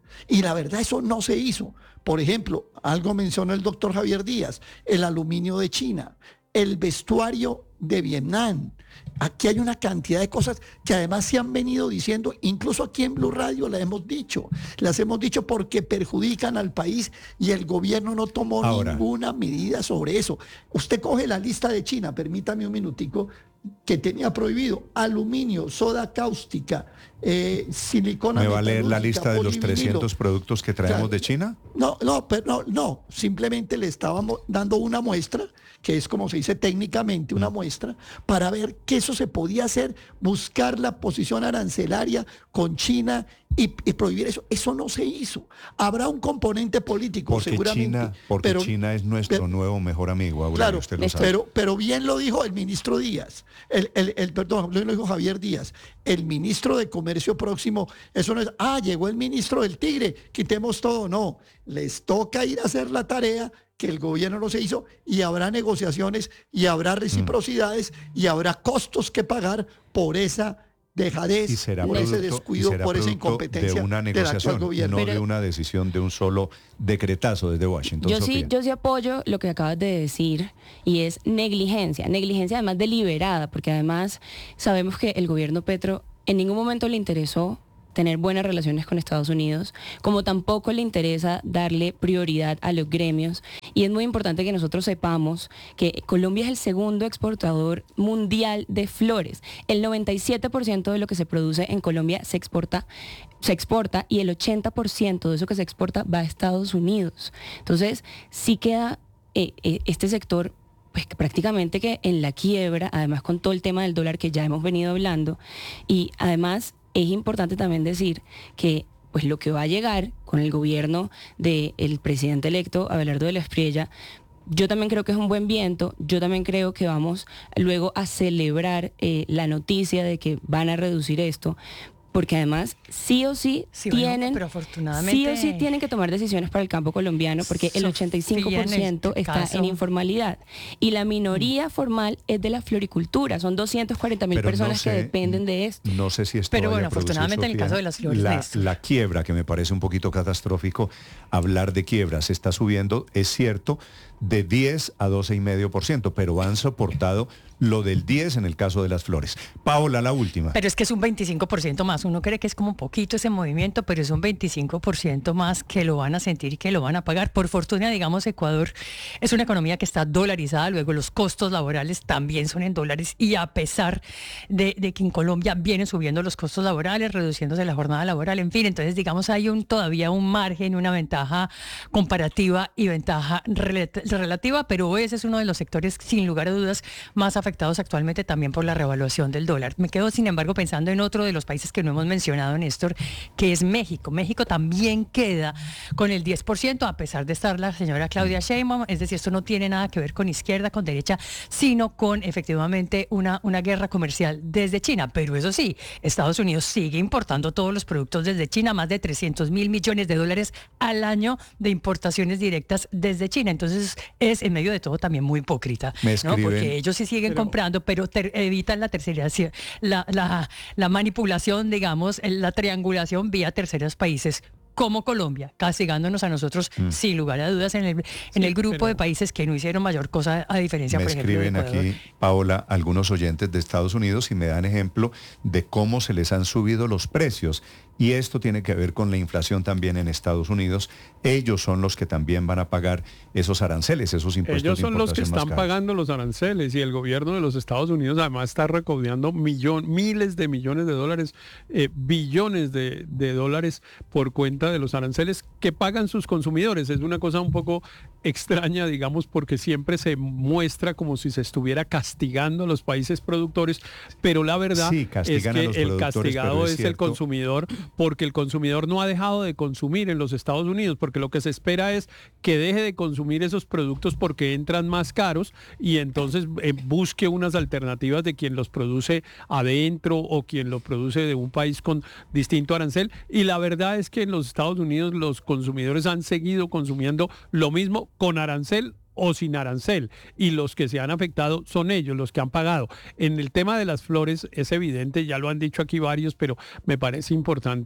Y la verdad eso no se hizo. Por ejemplo, algo mencionó el doctor Javier Díaz, el aluminio de China, el vestuario de Vietnam. Aquí hay una cantidad de cosas que además se han venido diciendo, incluso aquí en Blue Radio las hemos dicho, las hemos dicho porque perjudican al país y el gobierno no tomó Ahora. ninguna medida sobre eso. Usted coge la lista de China, permítame un minutico, que tenía prohibido aluminio, soda cáustica, eh, silicona. ¿Me va a leer la lista de los trescientos productos que traemos claro, de China? No, no, pero no, no, simplemente le estábamos dando una muestra, que es como se dice técnicamente una muestra, para ver que eso se podía hacer, buscar la posición arancelaria con China y, y prohibir eso. Eso no se hizo. Habrá un componente político, porque seguramente. China, porque pero, China es nuestro pero, nuevo mejor amigo, Aurelio, claro, usted lo sabe. Pero, pero bien lo dijo el ministro Díaz, el, el, el perdón, lo dijo Javier Díaz, el ministro de Comercio próximo, eso no es, ah, llegó el ministro del Tigre, quitemos todo, no, les toca ir a hacer la tarea que el gobierno no se hizo y habrá negociaciones y habrá reciprocidades mm. y habrá costos que pagar por esa dejadez, por producto, ese descuido, por esa incompetencia de una negociación, del gobierno. No Pero, de una decisión de un solo decretazo desde Washington. Yo sí, yo sí apoyo lo que acabas de decir y es negligencia, negligencia además deliberada, porque además sabemos que el gobierno Petro en ningún momento le interesó tener buenas relaciones con Estados Unidos, como tampoco le interesa darle prioridad a los gremios. Y es muy importante que nosotros sepamos que Colombia es el segundo exportador mundial de flores. El noventa y siete por ciento de lo que se produce en Colombia se exporta, se exporta y el ochenta por ciento de eso que se exporta va a Estados Unidos. Entonces, sí queda eh, eh, este sector pues prácticamente que en la quiebra, además con todo el tema del dólar que ya hemos venido hablando, y además es importante también decir que pues lo que va a llegar con el gobierno del presidente electo Abelardo de la Espriella, yo también creo que es un buen viento, yo también creo que vamos luego a celebrar eh, la noticia de que van a reducir esto, porque además sí o sí, sí tienen bueno, pero afortunadamente... sí o sí tienen que tomar decisiones para el campo colombiano, porque el ochenta y cinco por ciento este está caso... en informalidad y la minoría mm. formal es de la floricultura, son doscientas cuarenta mil personas no sé, que dependen de esto. No sé si esto pero bueno, afortunadamente en el caso de las flores la, la quiebra, que me parece un poquito catastrófico hablar de quiebra, se está subiendo, es cierto, de diez a doce coma cinco por ciento, pero han soportado lo del diez en el caso de las flores. Paola, la última. Pero es que es un veinticinco por ciento más. Uno cree que es como poquito ese movimiento, pero es un veinticinco por ciento más que lo van a sentir y que lo van a pagar. Por fortuna, digamos, Ecuador es una economía que está dolarizada, luego los costos laborales también son en dólares y a pesar de, de que en Colombia vienen subiendo los costos laborales, reduciéndose la jornada laboral, en fin, entonces digamos hay un todavía un margen, una ventaja comparativa y ventaja rel- relativa, pero ese es uno de los sectores sin lugar a dudas más afectados afectados actualmente también por la revaluación del dólar. Me quedo, sin embargo, pensando en otro de los países que no hemos mencionado, Néstor, que es México. México también queda con el diez por ciento, a pesar de estar la señora Claudia Sheinbaum, es decir, esto no tiene nada que ver con izquierda, con derecha, sino con efectivamente una, una guerra comercial desde China. Pero eso sí, Estados Unidos sigue importando todos los productos desde China, más de trescientos mil millones de dólares al año de importaciones directas desde China. Entonces es en medio de todo también muy hipócrita, ¿no? Porque ellos sí siguen pero... comprando, pero ter- evitan la tercerización, la, la, la manipulación, digamos, la triangulación vía terceros países como Colombia, castigándonos a nosotros mm. sin lugar a dudas en el, en sí, el grupo pero... de países que no hicieron mayor cosa a diferencia, me por ejemplo, de Ecuador. Me escriben aquí, Paola, algunos oyentes de Estados Unidos y me dan ejemplo de cómo se les han subido los precios. Y esto tiene que ver con la inflación también en Estados Unidos. Ellos son los que también van a pagar esos aranceles, esos impuestos. Ellos son de los que están pagando los aranceles y el gobierno de los Estados Unidos además está recaudando millón, miles de millones de dólares, eh, billones de, de dólares por cuenta de los aranceles que pagan sus consumidores. Es una cosa un poco extraña, digamos, porque siempre se muestra como si se estuviera castigando a los países productores, pero la verdad sí, es que el castigado es, es el consumidor, porque el consumidor no ha dejado de consumir en los Estados Unidos, porque lo que se espera es que deje de consumir esos productos porque entran más caros y entonces eh, busque unas alternativas de quien los produce adentro o quien lo produce de un país con distinto arancel. Y la verdad es que en los Estados Unidos los consumidores han seguido consumiendo lo mismo con arancel o sin arancel, y los que se han afectado son ellos, los que han pagado. En el tema de las flores es evidente, ya lo han dicho aquí varios, pero me parece importante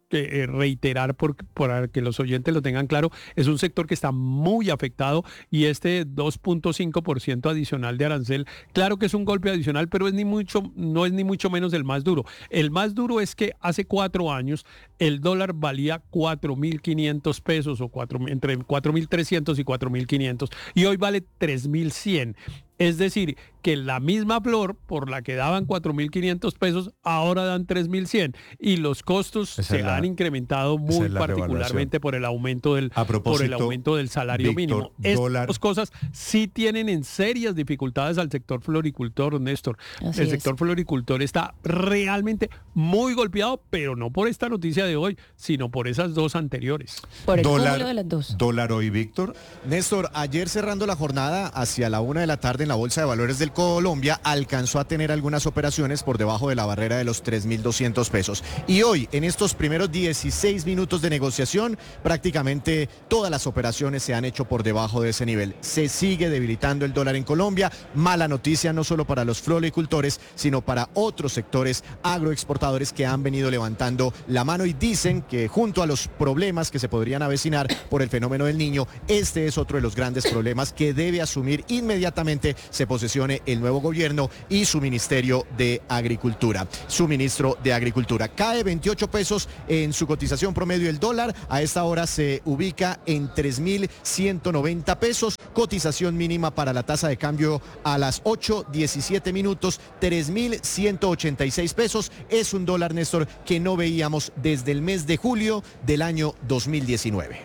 que eh, reiterar por, para que los oyentes lo tengan claro, es un sector que está muy afectado y este dos punto cinco por ciento adicional de arancel, claro que es un golpe adicional, pero es ni mucho, no es ni mucho menos el más duro. El más duro es que hace cuatro años el dólar valía cuatro mil quinientos pesos o cuatro, entre cuatro mil trescientos y cuatro mil quinientos y hoy vale tres mil cien. Es decir, que la misma flor por la que daban cuatro mil quinientos pesos, ahora dan tres mil cien. Y los costos esa se la, han incrementado muy particularmente por el aumento del, por el aumento del salario Víctor, mínimo. Dólar. Estas cosas sí tienen en serias dificultades al sector floricultor, Néstor. Así el sector es. floricultor está realmente muy golpeado, pero no por esta noticia de hoy, sino por esas dos anteriores. Por el dólar, cúmulo de las dos. Dólar hoy, Víctor. Néstor, ayer cerrando la jornada hacia la una de la tarde en la Bolsa de Valores del Colombia, alcanzó a tener algunas operaciones por debajo de la barrera de los tres mil doscientos pesos. Y hoy, en estos primeros dieciséis minutos de negociación, prácticamente todas las operaciones se han hecho por debajo de ese nivel. Se sigue debilitando el dólar en Colombia. Mala noticia no solo para los floricultores, sino para otros sectores agroexportadores que han venido levantando la mano y dicen que junto a los problemas que se podrían avecinar por el fenómeno del Niño, este es otro de los grandes problemas que debe asumir inmediatamente se posesione el nuevo gobierno y su Ministerio de Agricultura. Su ministro de Agricultura cae veintiocho pesos en su cotización promedio el dólar. A esta hora se ubica en tres mil ciento noventa pesos. Cotización mínima para la tasa de cambio a las ocho diecisiete minutos, tres mil ciento ochenta y seis pesos. Es un dólar, Néstor, que no veíamos desde el mes de julio del año dos mil diecinueve.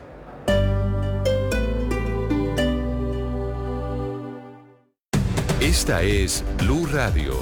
Esta es Blue Radio.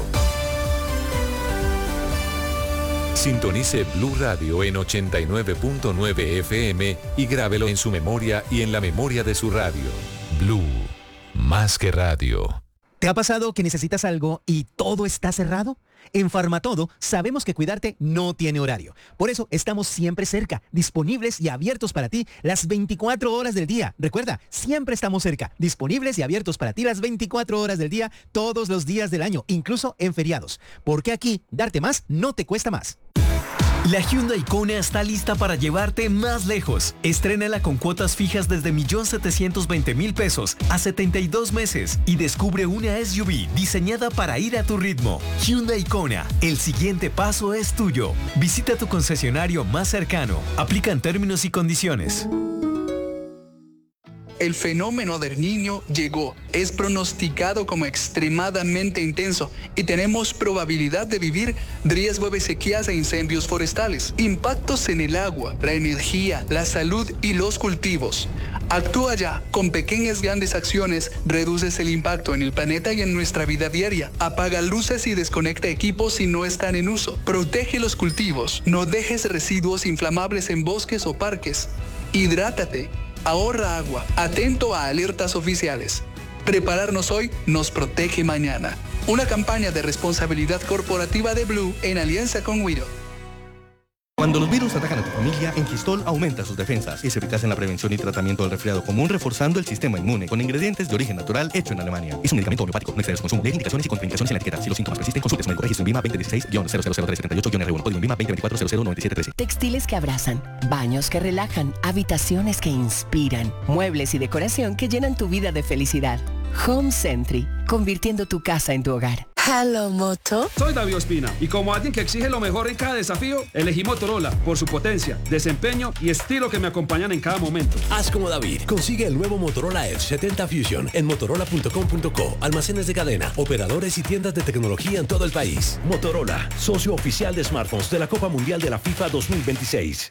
Sintonice Blue Radio en ochenta y nueve punto nueve F M y grábelo en su memoria y en la memoria de su radio. Blue, más que radio. ¿Te ha pasado que necesitas algo y todo está cerrado? En Farmatodo sabemos que cuidarte no tiene horario. Por eso estamos siempre cerca, disponibles y abiertos para ti las veinticuatro horas del día. Recuerda, siempre estamos cerca, disponibles y abiertos para ti las veinticuatro horas del día, todos los días del año, incluso en feriados. Porque aquí, darte más no te cuesta más. La Hyundai Kona está lista para llevarte más lejos. Estrénala con cuotas fijas desde un millón setecientos veinte mil pesos a setenta y dos meses y descubre una S U V diseñada para ir a tu ritmo. Hyundai Kona, el siguiente paso es tuyo. Visita tu concesionario más cercano. Aplican términos y condiciones. El fenómeno del Niño llegó, es pronosticado como extremadamente intenso y tenemos probabilidad de vivir riesgo de sequías e incendios forestales, impactos en el agua, la energía, la salud y los cultivos. Actúa ya, con pequeñas grandes acciones reduces el impacto en el planeta y en nuestra vida diaria. Apaga luces y desconecta equipos si no están en uso. Protege los cultivos, no dejes residuos inflamables en bosques o parques. Hidrátate. Ahorra agua, atento a alertas oficiales. Prepararnos hoy nos protege mañana. Una campaña de responsabilidad corporativa de Blue en alianza con Wido. Cuando los virus atacan a tu familia, Engistol aumenta sus defensas. Es eficaz en la prevención y tratamiento del resfriado común, reforzando el sistema inmune con ingredientes de origen natural hecho en Alemania. Es un medicamento homeopático, no excede su consumo. Lee indicaciones y contraindicaciones en la etiqueta. Si los síntomas persisten, consulte su médico. Registro en VIMA veinte dieciséis guion cero cero tres setenta y ocho guion R uno. Código VIMA veinte veinticuatro cero cero noventa y siete trece. Textiles que abrazan, baños que relajan, habitaciones que inspiran, muebles y decoración que llenan tu vida de felicidad. Home Sentry, convirtiendo tu casa en tu hogar. Hello, Moto. Soy David Ospina y como alguien que exige lo mejor en cada desafío, elegí Motorola por su potencia, desempeño y estilo que me acompañan en cada momento. Haz como David. Consigue el nuevo Motorola Edge setenta Fusion en motorola punto com punto co. Almacenes de cadena, operadores y tiendas de tecnología en todo el país. Motorola, socio oficial de smartphones de la Copa Mundial de la FIFA dos mil veintiséis.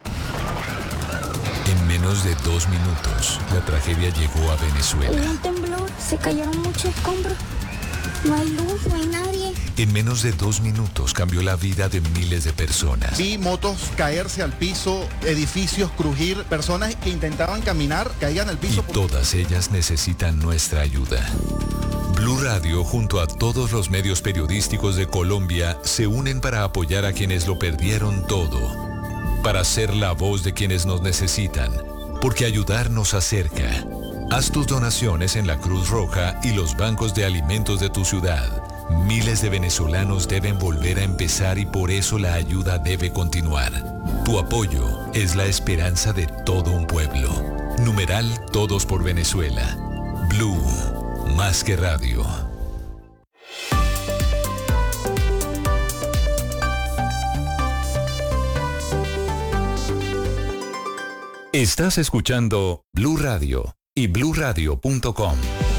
En menos de dos minutos, la tragedia llegó a Venezuela. Hubo un temblor, se cayeron muchos escombros. No hay luz, no hay nadie. En menos de dos minutos cambió la vida de miles de personas. Vi motos caerse al piso, edificios crujir, personas que intentaban caminar caían al piso. Y todas ellas necesitan nuestra ayuda. Blue Radio, junto a todos los medios periodísticos de Colombia, se unen para apoyar a quienes lo perdieron todo. Para ser la voz de quienes nos necesitan. Porque ayudar nos acerca. Haz tus donaciones en la Cruz Roja y los bancos de alimentos de tu ciudad. Miles de venezolanos deben volver a empezar y por eso la ayuda debe continuar. Tu apoyo es la esperanza de todo un pueblo. Numeral Todos por Venezuela. Blue, más que radio. Estás escuchando Blue Radio y blue radio punto com.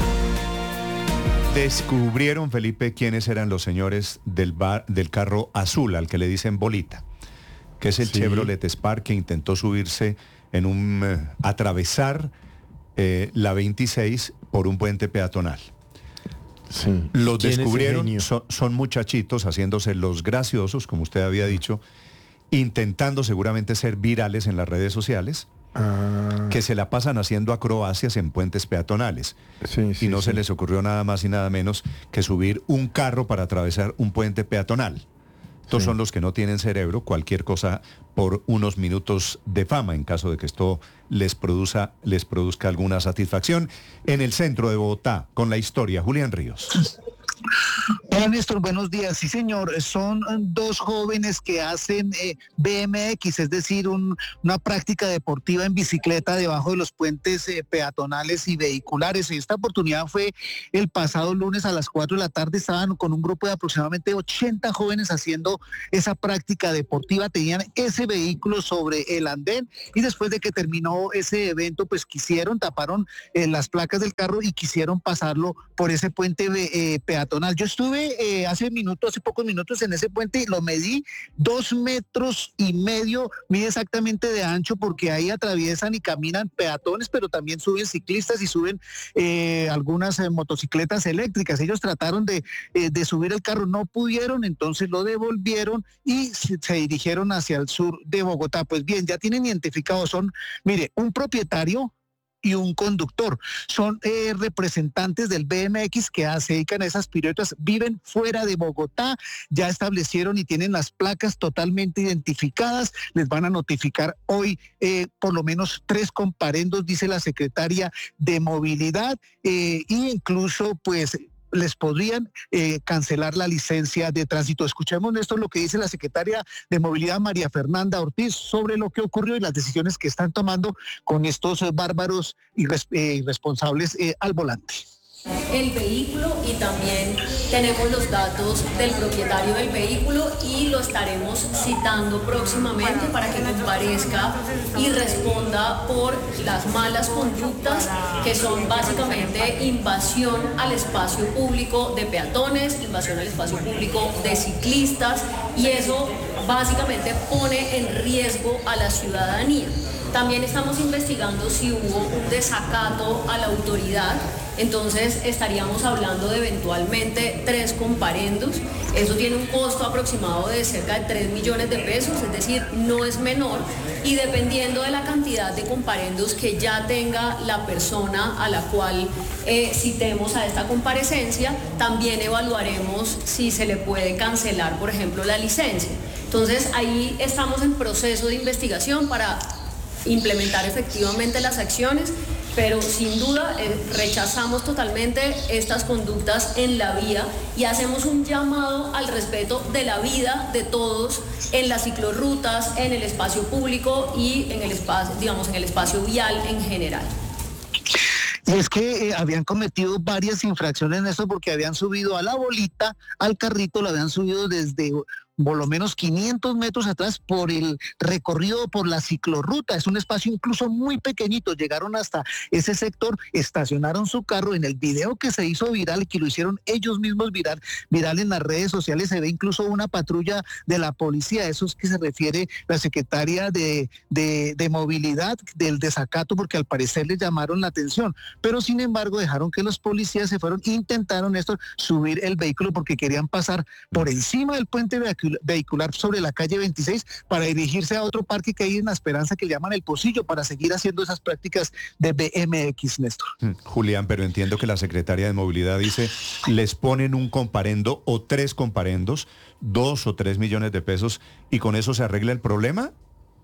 Descubrieron, Felipe, quiénes eran los señores del, bar, del carro azul, al que le dicen bolita, que es el sí. Chevrolet Spark, que intentó subirse en un, eh, atravesar eh, la veintiséis por un puente peatonal. Sí. Los descubrieron, son, son muchachitos haciéndose los graciosos, como usted había dicho, intentando seguramente ser virales en las redes sociales. Ah. Que se la pasan haciendo acrobacias en puentes peatonales. Sí, sí, y no sí. se les ocurrió nada más y nada menos que subir un carro para atravesar un puente peatonal. Estos sí. son los que no tienen cerebro, cualquier cosa por unos minutos de fama, en caso de que esto les produzca, les produzca alguna satisfacción. En el centro de Bogotá, con la historia, Julián Ríos. Hola Néstor, buenos días. Sí señor, son dos jóvenes que hacen eh, B M X, es decir, un, una práctica deportiva en bicicleta debajo de los puentes eh, peatonales y vehiculares. Esta oportunidad fue el pasado lunes a las cuatro de la tarde. Estaban con un grupo de aproximadamente ochenta jóvenes haciendo esa práctica deportiva. Tenían ese vehículo sobre el andén y después de que terminó ese evento, pues quisieron, taparon eh, las placas del carro y quisieron pasarlo por ese puente eh, peatonal. Yo estuve eh, hace minutos, hace pocos minutos en ese puente y lo medí dos metros y medio, mide exactamente de ancho porque ahí atraviesan y caminan peatones, pero también suben ciclistas y suben eh, algunas eh, motocicletas eléctricas. Ellos trataron de, eh, de subir el carro, no pudieron, entonces lo devolvieron y se, se dirigieron hacia el sur de Bogotá. Pues bien, ya tienen identificados, son, mire, un propietario y un conductor. Son eh, representantes del B M X que se dedican a esas piruetas, viven fuera de Bogotá, ya establecieron y tienen las placas totalmente identificadas. Les van a notificar hoy eh, por lo menos tres comparendos, dice la secretaria de Movilidad, eh, y incluso pues les podrían eh, cancelar la licencia de tránsito. Escuchemos, Néstor, lo que dice la secretaria de Movilidad, María Fernanda Ortiz, sobre lo que ocurrió y las decisiones que están tomando con estos eh, bárbaros irres eh, irresponsables eh, al volante. El vehículo y también tenemos los datos del propietario del vehículo y lo estaremos citando próximamente para que comparezca y responda por las malas conductas que son básicamente invasión al espacio público de peatones, invasión al espacio público de ciclistas y eso básicamente pone en riesgo a la ciudadanía. También estamos investigando si hubo un desacato a la autoridad, entonces estaríamos hablando de eventualmente tres comparendos. Eso tiene un costo aproximado de cerca de tres millones de pesos, es decir, no es menor. Y dependiendo de la cantidad de comparendos que ya tenga la persona a la cual eh, citemos a esta comparecencia, también evaluaremos si se le puede cancelar, por ejemplo, la licencia. Entonces ahí estamos en proceso de investigación para implementar efectivamente las acciones, pero sin duda eh, rechazamos totalmente estas conductas en la vía y hacemos un llamado al respeto de la vida de todos en las ciclorrutas, en el espacio público y en el espacio, digamos, en el espacio vial en general. Y es que eh, habían cometido varias infracciones en eso porque habían subido a la bolita, al carrito, lo habían subido desde por lo menos quinientos metros atrás por el recorrido por la ciclorruta. Es un espacio incluso muy pequeñito. Llegaron hasta ese sector, estacionaron su carro. En el video que se hizo viral, que lo hicieron ellos mismos viral, viral en las redes sociales, se ve incluso una patrulla de la policía. Eso es que se refiere la secretaria de, de, de Movilidad del desacato, porque al parecer les llamaron la atención. Pero sin embargo dejaron que los policías se fueron, intentaron esto, subir el vehículo porque querían pasar por encima del puente vehicular sobre la calle veintiséis para dirigirse a otro parque que hay en La Esperanza que llaman El Pocillo para seguir haciendo esas prácticas de B M X, Néstor. Julián, pero entiendo que la secretaria de Movilidad dice, les ponen un comparendo o tres comparendos, dos o tres millones de pesos y con eso se arregla el problema.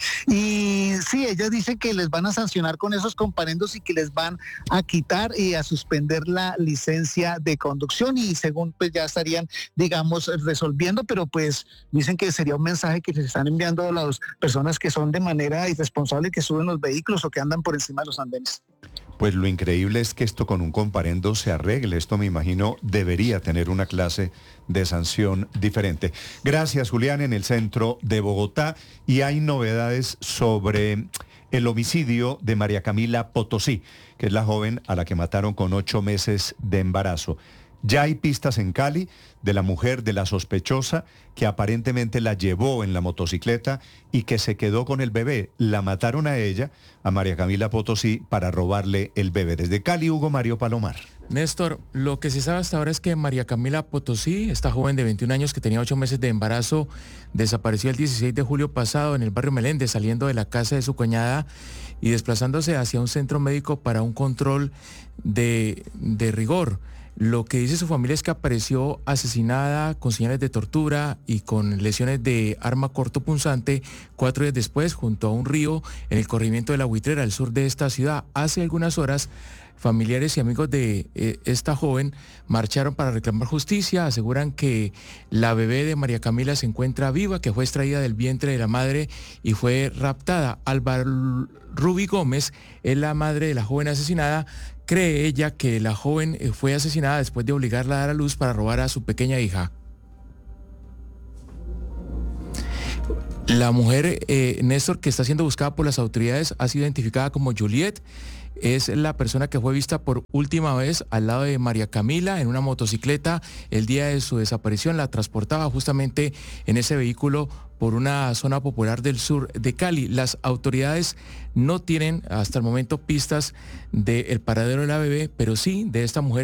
Y sí, ella dice que les van a sancionar con esos comparendos y que les van a quitar y a suspender la licencia de conducción y según pues ya estarían, digamos, resolviendo, pero pues dicen que sería un mensaje que se están enviando a las personas que son de manera irresponsable, que suben los vehículos o que andan por encima de los andenes. Pues lo increíble es que esto con un comparendo se arregle. Esto, me imagino, debería tener una clase de sanción diferente. Gracias, Julián, en el centro de Bogotá. Y hay novedades sobre el homicidio de María Camila Potosí, que es la joven a la que mataron con ocho meses de embarazo. Ya hay pistas en Cali de la mujer de la sospechosa que aparentemente la llevó en la motocicleta y que se quedó con el bebé. La mataron a ella, a María Camila Potosí, para robarle el bebé. Desde Cali, Hugo Mario Palomar. Néstor, lo que se sabe hasta ahora es que María Camila Potosí, esta joven de veintiún años que tenía ocho meses de embarazo, desapareció el dieciséis de julio pasado en el barrio Meléndez, saliendo de la casa de su cuñada y desplazándose hacia un centro médico para un control de, de rigor. Lo que dice su familia es que apareció asesinada con señales de tortura y con lesiones de arma cortopunzante cuatro días después junto a un río en el corregimiento de La Buitrera, al sur de esta ciudad. Hace algunas horas, familiares y amigos de eh, esta joven marcharon para reclamar justicia. Aseguran que la bebé de María Camila se encuentra viva, que fue extraída del vientre de la madre y fue raptada. Álvaro Rubi Gómez es la madre de la joven asesinada. Cree ella que la joven fue asesinada después de obligarla a dar a luz para robar a su pequeña hija. La mujer, eh, Néstor, que está siendo buscada por las autoridades, ha sido identificada como Juliet. Es la persona que fue vista por última vez al lado de María Camila en una motocicleta el día de su desaparición. La transportaba justamente en ese vehículo por una zona popular del sur de Cali. Las autoridades no tienen hasta el momento pistas del paradero de la bebé, pero sí de esta mujer